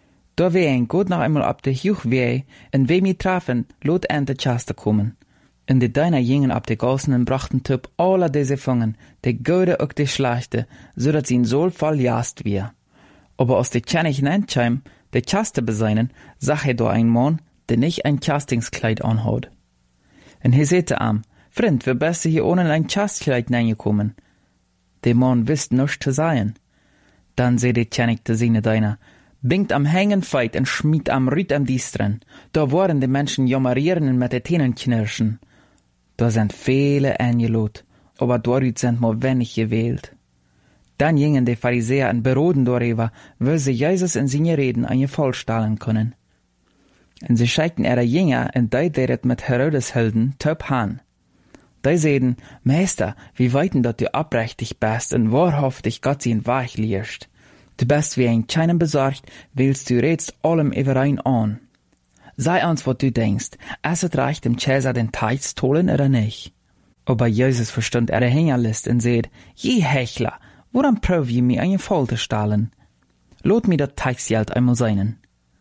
Da wir ein gut noch einmal ab der Juch weh, und wem wir trafen, lot an der Chast kommen. Und die Deiner gingen ab die Gassen und brachten Typ alle diese Fangen, die Gute und die Schlechte, so dass sie in so voll jast wir. Aber als die König hineinkäm, die Chaste beseinen, sah er da ein Mann, der nicht ein Chastingskleid anhat. Und er sagte ihm, Freund, wie bist du hier ohne ein Chastkleid reingekommen? Der Mann wusste nichts zu sagen. Dann seh der König zu seine Deiner, bingt am Hängen feit und schmied am Rüt am Diestren. Da waren die Menschen jammerieren und mit den Tänen knirschen. Da sind viele eingelot, aber dort sind nur wenig gewählt. Dann gingen die Pharisäer und beroden darüber, wie sie Jesus in seine Reden eine Fall stellen können. Und sie schickten ihre Jünger und die, die das mit Herodes hielten, töp han. Die sagten, Meister, wie weiten dat du abrechtig bist und wahrhaftig Gott sein Weich liest. Du bist wie ein Scheinen besorgt, willst du redst allem überein an. Sei uns, was du denkst, es es reicht dem Cäsar den Teich zu holen oder nicht? Aber Jesus verstand ihre Hängerlist und sagt, je Hechler, woran prüf je mir eine Folter stahlen? Lot mir dat Teichsgeld einmal seinen.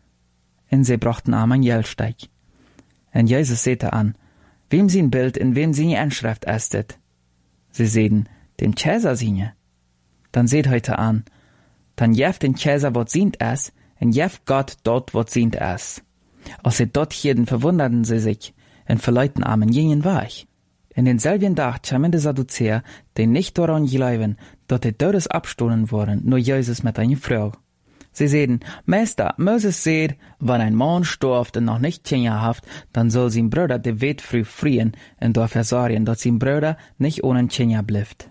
Und sie brachten ihm ein Geldsteig. Und Jesus sagte an, wem sein Bild in wem seine Anschrift estet? Sie sagten, dem Cäsar seine. Dann seht heute an, dann jeft den Cäsar, wat sient es, und jeft Gott dort, wat sient es. Als sie dort hielten, verwunderten sie sich, und verleuten armen jenen weich. In denselben Tag kamen die Sadduzäer, die nicht daran glauben, dass die Todes abstohlen worden, nur Jesus mit einer Frau. Sie sagten, Meister, Moses sagt, wenn ein Mann stirbt und noch nicht Kinder hat, dann soll sein Bruder die Welt früh frieren und dafür sorgen, dass sein Bruder nicht ohne Kinder bleibt.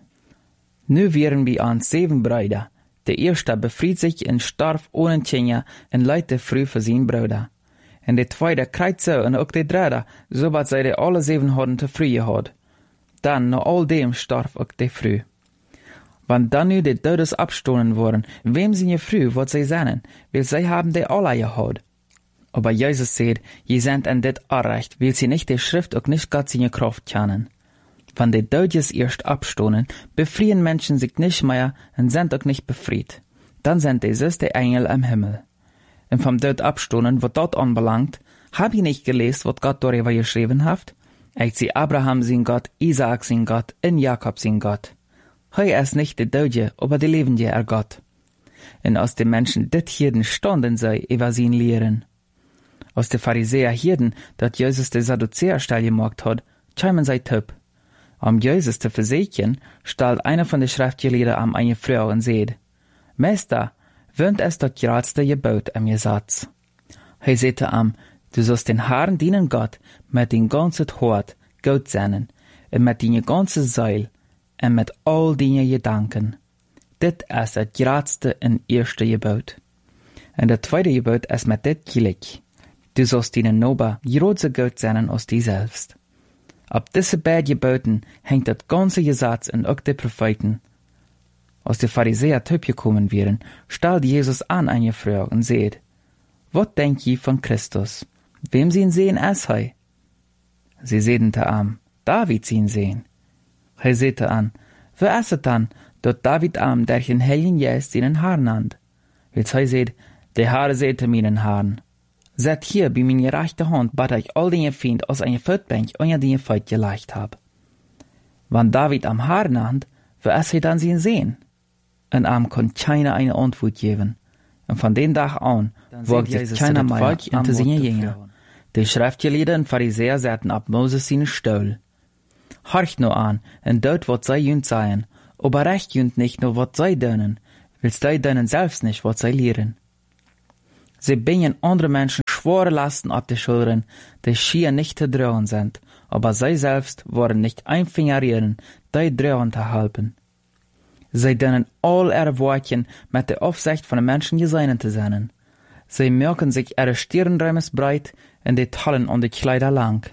Nu wären wir an sieben Brüder. Der erste befried sich und starb ohne Kinder und leidte früh für seinen Bruder. Und der zweite kreit so und auch der dritte, sobald sie die alle sieben hadden te früh gehad. Dann, nach all dem, starb auch der früh. Wenn dann nu die Todes abstohlen worden, wem sie je früh, wat sie seien, weil sie haben die alle gehad. Aber Jesus sagt, je sind an dit Arrecht, weil sie nicht die Schrift auch nicht Gott seine Kraft kennen. Wenn die Todes erst abstohlen, befrieren Menschen sich nicht mehr und sind auch nicht befried. Dann sind die süße Engel am Himmel. Und vom Tod abstohlen, was dort anbelangt, hab ich nicht gelesen, was Gott darüber geschrieben hat? Ich sehe Abraham sein Gott, Isaak sein Gott, und Jakob sein Gott. Hei ist nicht der Tote, aber der Lebende er Gott. Und aus den Menschen dit Hirden standen sei über sein Lehren. Aus den Pharisäer Hirden, dat Jesus der Sadduzäer steil gemacht hat, schämen sei Typ. Um Jesus zu versichern, stellt einer von den Schriftgelehrten am eine Frau und sagt, Meister, wöhnt es dat geradste Gebot am Gesetz. Hei sagte am, du sollst den Herrn dienen Gott mit den ganzen Hort, Gott seinen, und mit deine ganze Seil, und mit all deine Gedanken. Dit ist das geradste und erste Gebot. Und das zweite Gebot ist mit dit gleich. Du sollst deinen Nober gerotse Gott seinen aus dir selbst. Ab diese beiden Geboten hängt das ganze Gesetz und auch die Propheten. Als die Pharisäer gekommen wären, stellt Jesus an eine Frau und sagt, was denkt ihr von Christus? Wem sie ihn sehen es hei? Sie sehten te am, David sie ihn sehen. He sehte an, wer ist es dann, dort David am, der in hellen Jes seinen Haaren nannt? Wils he seht, der Haare sehte meinen Haaren. Seht hier, bei meiner rechten Hand, bat ich all den Feind aus einer Feldbank unter den Feind geleicht hab. Wann David am Haar nannt, wer ist he dann sie ihn sehen? Und am kon keiner eine Antwort geben. Und von den Tag an, wagt sich keiner mehr unter seine Jünger. Die Schriftgelehrten und Pharisäer saßen ab Moses seinen Stuhl. Horcht nur an, und dort wat sei jünd seien, aber recht jünd nicht nur wat sei dönen, willst du dönen selbst nicht wat sei lehren. Sie bringen andere Menschen schwere Lasten ab die Schultern, die schier nicht zu tragen sind, aber sie selbst wollen nicht ein Finger rühren, die tragen zu halten. Sie dönen all ihre Wortchen mit der Aufsicht von den Menschen geseinen zu sein. Sie merken sich ihre Stirnräumes breit und die Tallen und die Kleider lang.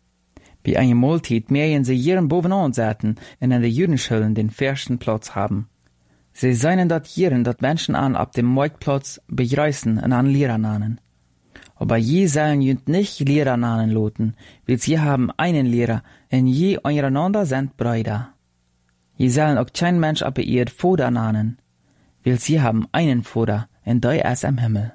Bei einer Mahlzeit mähen sie jeden bovenan säten und in den Judenschulen den ersten Platz haben. Sie seien dat jeden, dat Menschen an ab dem Marktplatz begreißen und an Lehrer nannen. Aber je sollen jünd nicht Lehrer nannen loten, weil sie haben einen Lehrer und je untereinander sind Brüder. Je sollen auch kein Mensch ab ihr Vater nannen, weil sie haben einen Vater und der ist im Himmel.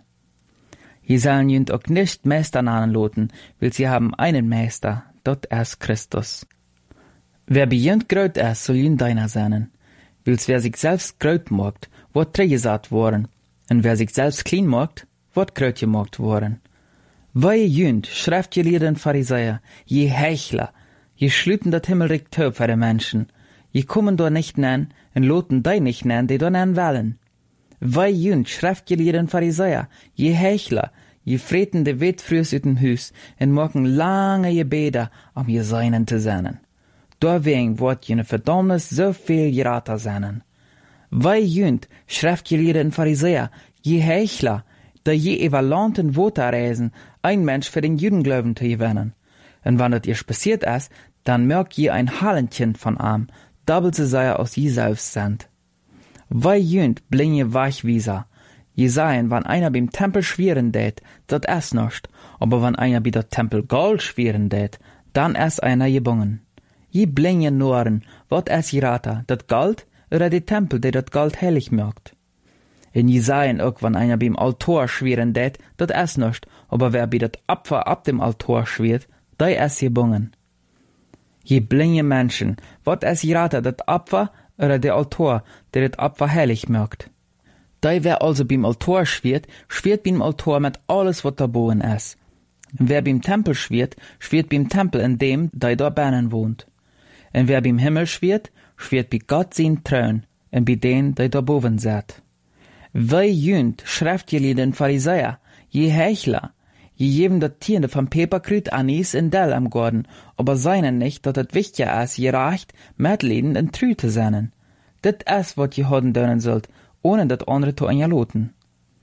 Je sollen jünd auch nicht Meister nannen loten, weil sie haben einen Meister, dort ist Christus. Wer bei jünd groß ist, soll jünd deiner sein. Wils wer sich selbst groß macht, wird trägesat worden, und wer sich selbst klein macht, wird groß gemacht worden. Weil jünd, Schriftgelehrten Pharisäer, je Heuchler, je schlüten dat Himmelreich töp für die Menschen, je kommen dort nicht nennen, und loten die nicht nennen, die dort nennen wollen. Weil jünd, Schriftgelehrten Pharisäer, je Heuchler, je freten de Wet frühs ut dem Hus, und machen lange Gebete, um je Seinen zu sein. Deswegen wird jene Verdammnis so viel gerater sein. Weil jünd, Schriftgelehrten Pharisäer, je Heuchler, da je evaluanten Worte reisen, ein Mensch für den Judenglauben zu gewinnen. Und wenn das ihr passiert ist, dann merkt je ein Halentchen von ihm, doppelt so sehr aus je selbst sind. Weil jünd, bling je Weichwieser. Je seien, wenn einer beim Tempel schweren tät, dat ist nicht, aber wenn einer bei der Tempel Gold schweren tät, dann ist einer gebungen. Je blinge Noren, wat es gerater, dat Gold oder die Tempel, die dat Gold heilig macht. In je seien auch, wenn einer beim Altar schweren tät, dat es nicht, aber wer bei dat Opfer ab dem Altar schwert, der ist gebungen. Je blinge Menschen, wat es gerater, dat Opfer oder der Altar, der dat Opfer heilig macht. Der wer also beim Altar schwert, schwert beim Altar mit alles, wat da boven ist. Und wer beim Tempel schwert, schwert beim Tempel in dem, der da binnen wohnt. Und wer beim Himmel schwert, schwert bei Gott sein Thron und bei denen, der da boven sitzt. Weil jünd, Schriftgelehrten Pharisäer, je Heuchler, je geben dat Tiende vom Peperkrüt Anis in Dell am Garten, aber seinen nicht, dat het wichtiger ist, gerecht, Mitleiden und trü zu sein. Dit is wat je hoden dönen sollt, ohne dat andere zu einloten.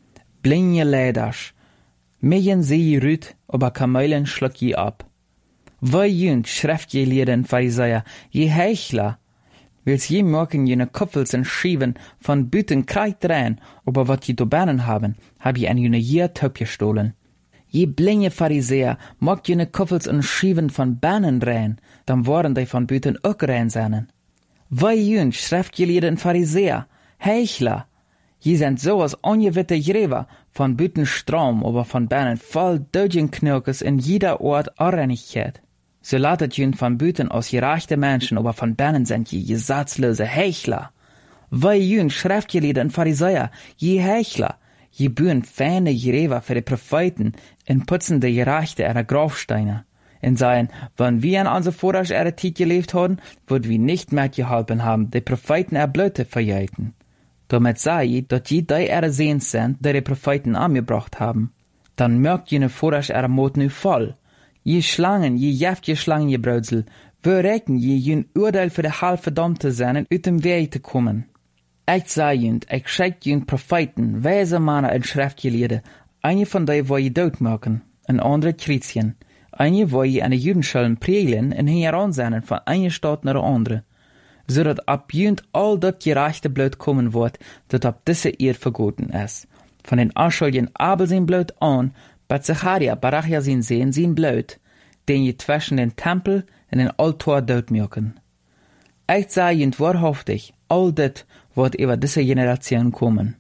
Blinje Leiders, Millen sie rüt, aber Kamelen schluck je ab. Weil jünd, Schriftgelehrten Pharisäer, je Heuchler, wils je morgen jene Kopfels und Schieben von Büten kreit rein, aber wat je do Bernen haben, hab je an jene Jier Töp gestohlen. Je blinge Pharisäer, mag jene Kopfels und Schieben von Bernen rein, dann waren die von Büten auch rein seinen. Weil jünd, Schriftgelehrten Pharisäer, Heuchler, je sind sowas ongewitte Gräber, von Büten Strom, aber von Bernen voll Dödgenknirkes in jeder Ort Orrenigkeit. So latet jünd von Büten aus gereichte Menschen, aber von Bernen sind je gesatzlose Heuchler. Weil jünd, Schriftgelehrten Pharisäer, je Heuchler, je bühen feine Gräber für die Propheten, in putzen die Gerechte ihrer Grabsteine. In seien, wenn wir in unser Vordersch ihre Zeit gelebt haben, würd wir nicht mehr geholfen haben, die Propheten erblöte verjäten. Damit sei je, dass je die ihre Sehens sind, die die Propheten angebracht haben. Dann merkt jene Vordersch ihre Mut nu voll. Je Schlangen, je jäftje Schlangengebrautsel, wir recken je jün Urteil für die halb Verdammte sein, ut dem Weg zu kommen. Ich sei jünd, ich schickt jünd Propheten, weise Männer und Schriftgelehrte, eine von denen wo je dort machen, ein andere Chrétien, eine wo je an die Judenschulden prägeln und heran sein von einer Stadt nach der andere, so dat ab jünd all dat gerechte Blut kommen wird, dat ab diese Erd vergoten ist. Von den Anschuldigen Abel sein Blut an, bei Zacharia, Barachia sein Sehen sein Blut, den je zwischen den Tempel und den Altar dort mirken. Ich sei jünd wahrhaftig, all dat wird über diese Generation kommen.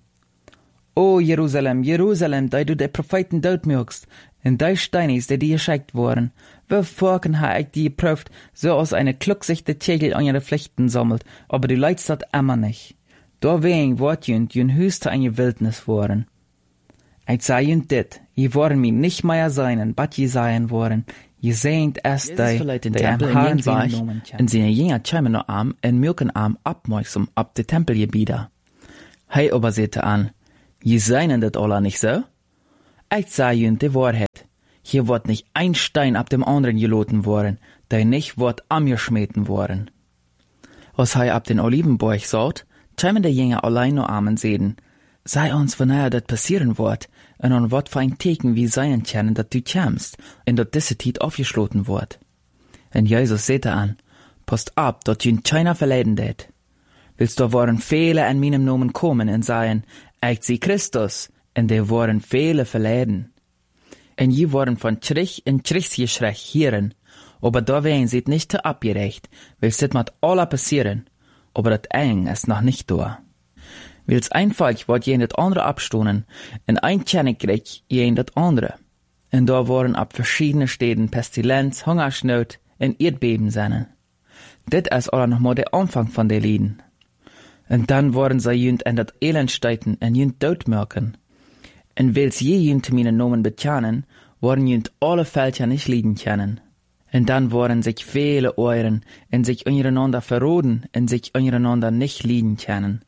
O Jerusalem, Jerusalem, da du die Propheten dort mirkst, und die Steinis, die dir geschickt wurden, wie Forken ha ich die geprüft, so aus eine klucksichte Tegel an ihre Pflichten sammelt, aber du leidst dat immer nicht. Deswegen wird jünd jün höchste eine Wildnis worden. Ich sei jünd dit, Je worden mir nicht mehr sein, bat je sein worden. Je seent es die, die am Haaren war, in seine Jünger tschämen noch arm, en milken arm abmäusum ab de Tempelgebieder. Hei aber sehte an, je seien dat alla nicht so? Ich sag jün de Wahrheit. Hier wird nicht ein Stein ab dem anderen geloten worden, der nicht wird amgeschmeten worden. Als hei ab den Olivenborg saut, tschämen de Jünger allein noch armen sehen. Sei uns, wenn er dat passieren wird, en an wat für ein Teken wie seien kennen, dat du kämst, en dat diese Tiet aufgeschloten wird. En Jesus sehte an, passt ab, dat jün keiner verleiden det. Willst du waren viele an meinem Namen kommen en seien, ich sie Christus, en de waren viele verleiden. En je waren von Trich in Trichs geschrech hieren, aber da wären sie nicht te abgerecht, will sit mat alla passieren, aber dat eng ist noch nicht da. Wils einfach wat jen dat andere abstonen, en ein Tjennigreich jen dat andere. En da waren ab verschiedene Städten Pestilenz, Hungersnot en Erdbeben seinen. Dit is alle noch mal der Anfang von der Lieden. En dann waren sie jünd en dat Elendsteiten en jünd doodmerken. En wils je jünd meine Nomen betjanen, waren jünd alle Völker nicht lieden kennen. En dann waren sich viele Euren en sich untereinander verroden en sich untereinander nicht lieden kennen.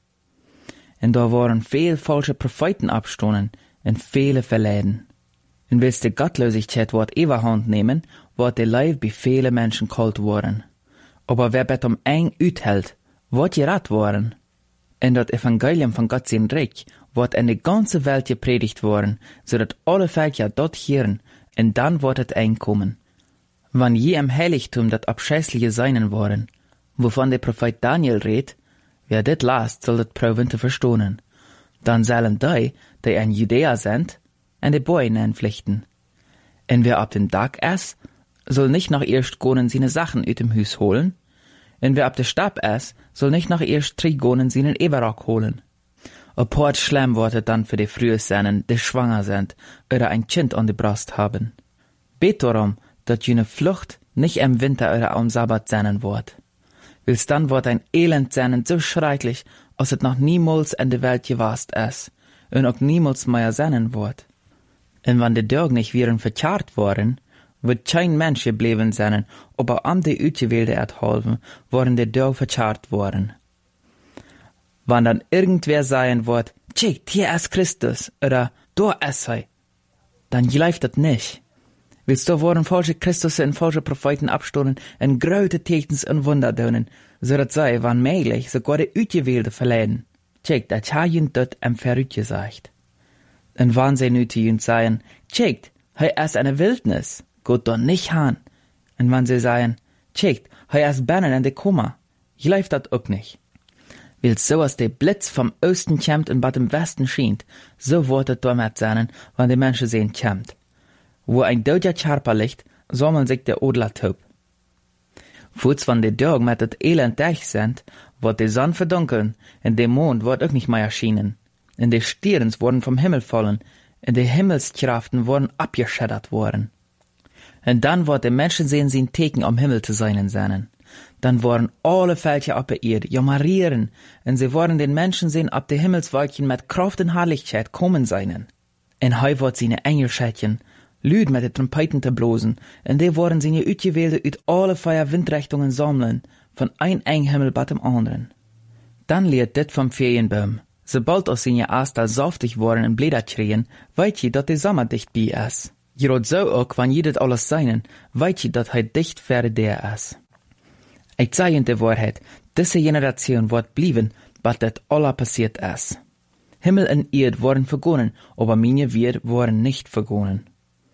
En da waren veel falsche Propheten abstonen en viele verleiden. En wils de Gottlosigkeit wordt Überhand nehmen, wordt de Leib bei viele Menschen kalt worden. Aber wer bet um eng uithält, wordt gerat worden. En dat Evangelium von Gott sein Reich wordt in de ganze Welt gepredigt worden, zodat alle Völker dort hören, en dann wordt het eng kommen. Wann je im Heiligtum dat abscheußliche seinen worden, wovon der Prophet Daniel redt, wer dit last, soll dit proben te verstonen. Dan zullen die, die in Judäa sind, en de Boy nennen pflichten. En wer ab dem Tag is, soll nicht noch erst gonen seine Sachen uit dem Hus holen, en wer ab de Stab is, soll nicht noch erst drei gonen seinen Eberrock holen. A port schlimm wordt het dann für die frühe seinen, die schwanger sind, oder ein Kind an die Brust haben. Bet darum, dat jene Flucht nicht im Winter oder am Sabbat seinen wird. Wils dann wird ein Elend seinen so schrecklich, als het noch niemals in der Welt gewast ist, und auch niemals mehr seinen wird. Und wenn die Dörg nicht wären verkehrt worden, wird kein Mensch geblieben sein, aber am die Utgewählte erhalten, worden die Dörg verkehrt worden. Wenn dann irgendwer sagen wird, tschickt, hier ist Christus, oder da ist er, dann gleift das nicht. Willst du worden falsche Christusse und falsche Propheten abstoßen und große Tekens und Wunder tun, so dass sie, wann möglich, sogar die Utgewählte verleiden. Tschickt, das hat jünd dort am Verrückt gesagt. Und wann sie nu zu jünd sagen, tschickt, hei ist eine Wildnis, geht doch nicht han. Und wenn sie sagen, tschickt, hei ist Bernen in de Kummer, gleift das auch nicht. Willst so als der Blitz vom Osten kämmt und bad im Westen schient, so wird es damit sein, wenn die Menschen sehen kämmt. Wo ein doodja Charper liegt, sommelt sich der Odler taub. Voets van de Dörg mit het elend dicht sind, wird die Sonne verdunkeln, und der Mond wird auch nicht mehr erschienen. Und die Stirns wurden vom Himmel fallen, und die Himmelskraften wurden abgeschädert worden. Und dann wird der Menschen sehen, sie ein Teken am Himmel zu sein seinen. Dann worden alle Völker ab der Erde jammerieren, und sie worden den Menschen sehen ab der Himmelswolkchen mit Kraft und Herrlichkeit kommen seinen. Und heu wird seine Engelschädchen Lüd mit de Trompeten te blosen, en die worden seine Utgewählte uit alle vier Windrichtungen sammeln, von ein eng Himmel bat dem anderen. Dann leert dit vom Ferienbaum. Sobald aus seine Astal saftig worden en Blätter kriegen, weit je, dat de Sommer dicht bei is. Gerot so auch, wann je dit alles seinen, weit je, dat hij dicht verre der is. Ich sage in der Wahrheit, diese Generation wird blieben, bat dat alla passiert is. Himmel und Erd worden vergonnen, aber meine wir worden nicht vergonnen.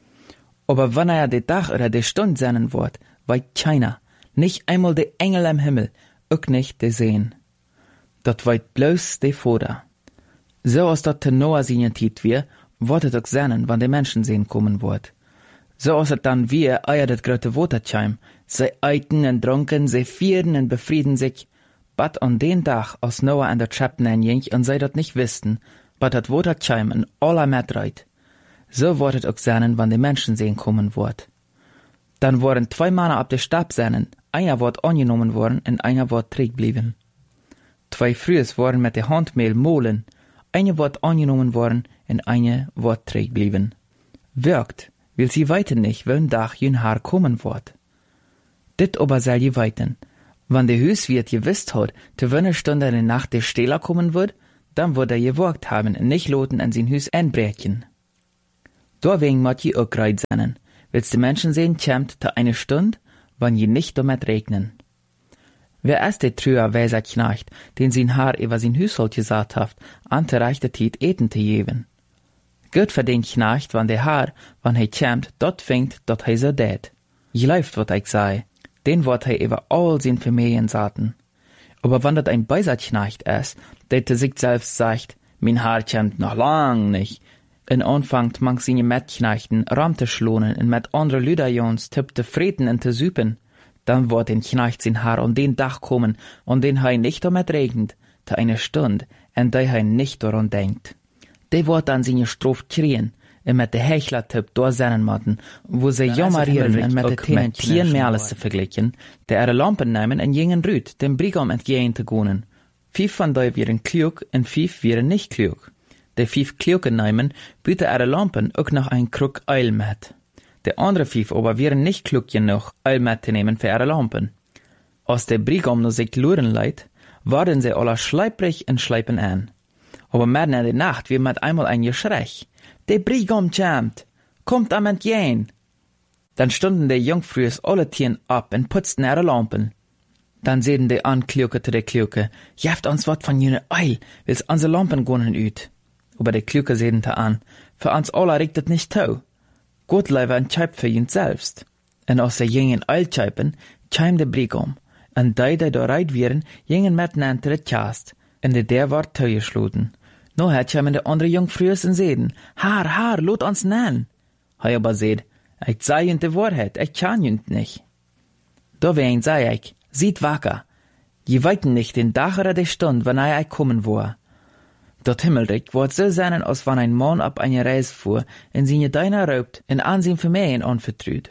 Aber wenn er der Tag oder der Stund seinen wird, weit keiner, nicht einmal der Engel am Himmel, auch nicht der Sehen. Dat weit bloß der Vater. So als dat te Noah seine Tiet wir, wird es auch sein, wann der Menschen sehen kommen wird. So als es dann wir, eier das große Watertscheim, sie eiten und trunken, sie vieren und befrieden sich, bat an den Tag, als Noah an der Schöpfen einjing und sie dat nicht wussten, bat dat Watertscheim in aller Metreit. So wird es auch sein, wann die Menschen sehen kommen wird. Dann wurden zwei Männer ab der Stab sein, einer wird angenommen worden und einer wird zurückblieben. Zwei Frühes wurden mit der Handmehl mohlen, einer wird angenommen worden und einer wird zurückblieben. Wirkt, will sie weiten nicht, wenn Dach jün Haar kommen wird. Dit aber soll je weiten. Wann der Hüswirt gewisst hat, zu welcher Stunde in der Nacht der Stehler kommen wird, dann wird er gewagt haben und nicht loten an sein Hüs einbrechen. Deswegen mott je auch greit sein. Willst die Menschen sehen, kämmt te eine Stunde, wann je nicht damit regnen. Wer ist der trüer weiser Knecht, den sein Haar über sein Hüshalt gesagt haft, an der rechte Tiet eten te geben? Gut für den Knecht, wann der Haar, wann he kämmt, dort fängt, dort he so dät. Je läuft, wat ich sei, den wird he über all sein Familien saten. Aber wann dat ein beiser Knecht ist, der te sich selbst sagt, mein Haar kämmt noch lang nicht, en anfangt mang seine Metknechten ram te schlonen en met andere Lüderjons tipp te freten en te süpen, dann wird den Knecht sein Haar an den Dach kommen, und den hei nicht damit regnet, te eine Stund, en der hei nicht daran denkt. Der wird dann seine Strophe kriegen, en met de Hechler tipp durchsennen matten, wo sie jammerieren en met de Tenen Tieren Merles zu vergleichen, der ihre Lampen nehmen en jingen Rüd, dem Brigam entgehen te gonen. Fief von dei wären klug, en fief wären nicht klug. De fief Kluke nehmen, biete ihre Lampen auch noch ein Krug Eil mit. De andere fief aber wären nicht klug genug, Eil mitzunehmen für ihre Lampen. Als der Brigam nur sich luren leiht, waren sie alle schleiprig und schleipen an. Aber mitten in der Nacht wie mit einmal ein Geschrech. Der Brigam kämmt, kommt am entgehen. Dann stunden die Jungfrühs alle Tieren ab und putzten ihre Lampen. Dann sehen die an Kluke zu der Kluke, jeft uns wat von jene Eil, will's unsere Lampen gonnen üt. Aber der Kluke sehen te an, für uns alle regt het nicht tau. Gott leiber ein Scheib für ihn selbst. Und aus der jingen Eilscheipen scheim der Brigam, und die, die da reit wären, jingen miteinander het Kast, und der der war tau geschloten. No hat scheim der andere Jungfrühs und sehen, Haar, Haar, lot uns nennen. Hei aber seht, ich sei jünt de Wahrheit, ich kann jünt nicht. Da wen sei ich, sieht wacker, je weiten nicht den Dach oder die Stund, wann er ich kommen war. Dort Himmelreich wird so sein, als wenn ein Mann ab eine Reise fuhr, in seine Deiner raubt, in Ansehen für Mähen anvertrüht.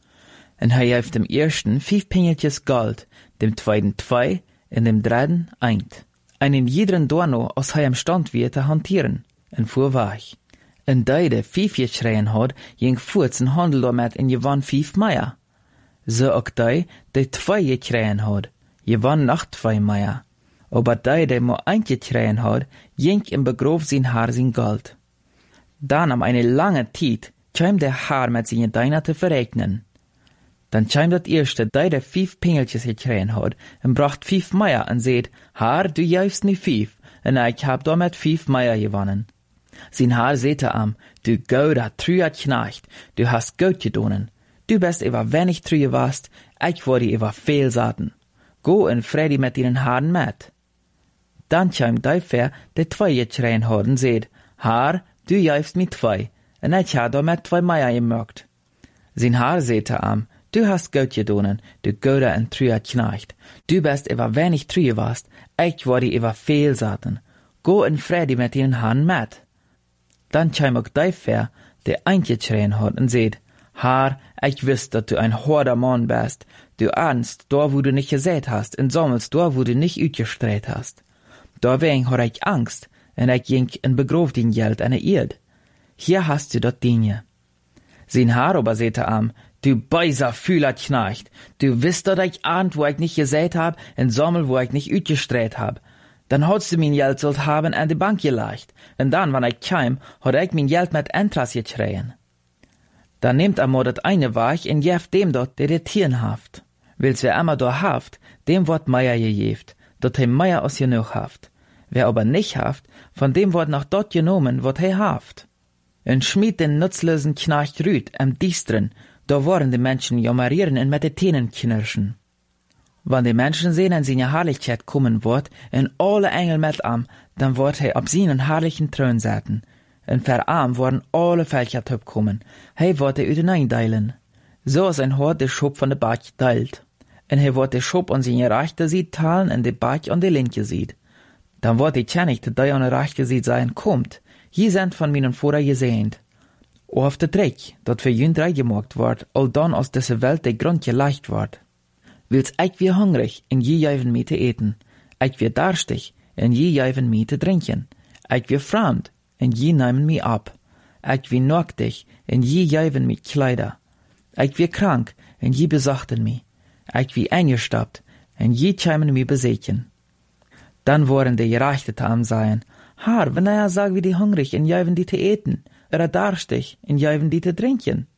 Und er hilft dem ersten fünf Pingeltjes Gold, dem zweiten zwei, in dem dritten eint. Einen jeden Dorno, als er im Stand wird, zu hantieren, und fuhr weich. Und der, der fünf geschreien hat, ging furz und handel damit in gewann fünf Meier. So auch der, der zwei geschreien hat, gewann noch zwei Meier. Aber der, der nur eingekrähen hat, ging im Begrof sein Haar sein Gold. Dann am eine lange Zeit kam der Haar mit seinen Deiner zu verregnen. Dann kam das erste, der, der fünf Pingeltjes gekrähen hat, und bracht fünf Meier und seht, Haar, du jäufst mir fünf, und ich hab damit fünf Meier gewonnen. Sein Haar sehte am, du gouder, trüer Knecht, du hast Geld gedonen. Du bist über wenig trüe warst, ich wurde über viel Saaten. Go und Freddy mit ihren Haaren mit. Dann kam dafür, der zwei geschreien hat und seht, Haar, du jäufst mit zwei, und ich hab damit zwei Meier gemerkt. Sein Haar sehte am, du hast Geld gedonen, du gouder und trüer Knecht. Du bist über wenig trüe warst, ich wurde über viel Saaten. Go und Freddy mit ihren Haaren mit. Dann kam auch dafür, der eingeschreien hat und seht, Haar, ich wüsste, dass du ein harter Mann bist. Du ahnst, da wo du nicht gesät hast, und sammelst da wo du nicht utgestreut hast. Deswegen hab ich Angst, und ich ging und begrof den Geld an der Erd. Hier hast du dat Dinge. Sein Haar aber sehte am, du beiser Fühler Knecht, du wisst, dass ich ahnt, wo ich nicht gesät hab, und sammel, wo ich nicht utgestreut hab. Dann hast du mein Geld sollt haben an die Bank gelegt, und dann, wenn ich kam, hat ich mein Geld mit Entras geschreien. Dann nimmt er mal dat eine Weich und jeft dem dort, der der Tieren haft. Willst wer immer da haft, dem wird Meier gejeft, dort he Meier aus genug haft. Wer aber nicht haft, von dem wird noch dort genommen, wird he haft. Und schmied den nutzlosen Knecht Rüd am Diestren, da wollen die Menschen jammerieren und mit den Tänen knirschen. Wenn die Menschen sehen, an seine Herrlichkeit kommen wird, und alle Engel mit am, dann wird he ab seinen herrlichen Thron säten. Und für arm worden alle Völker top kommen. He wird er üden deilen. So ist ein Hort der Schub von der Bach teilt. Und he wird der Schub an seine rechte Seite teilen und der Bach an der linke Seite. Dann wird die Tjenigte, der an der rechte Seite sein, kommt. Je sind von meinen Vorder gesehnt. O auf der Dreck, dort für jün drei gemacht wird, all dann aus dieser Welt der Grund geleicht wird. Willst ich wie hungrig, in je jäven mir te eten. Ich wie darstig, in je jäven mir te trinken. Ich wie fremd, en je nemen mi ab. Ik wie nacktig, en je geven mij kleider. Ik wie krank, en je bezochten mij. Ik wie eingestappt, en je chaimen mij besechen. Dann worden die Gerechte zu ihm sagen, Herr, wenn er sagt, wie die hungrig, en geven die zu eten, oder darstig, en geven die zu trinken.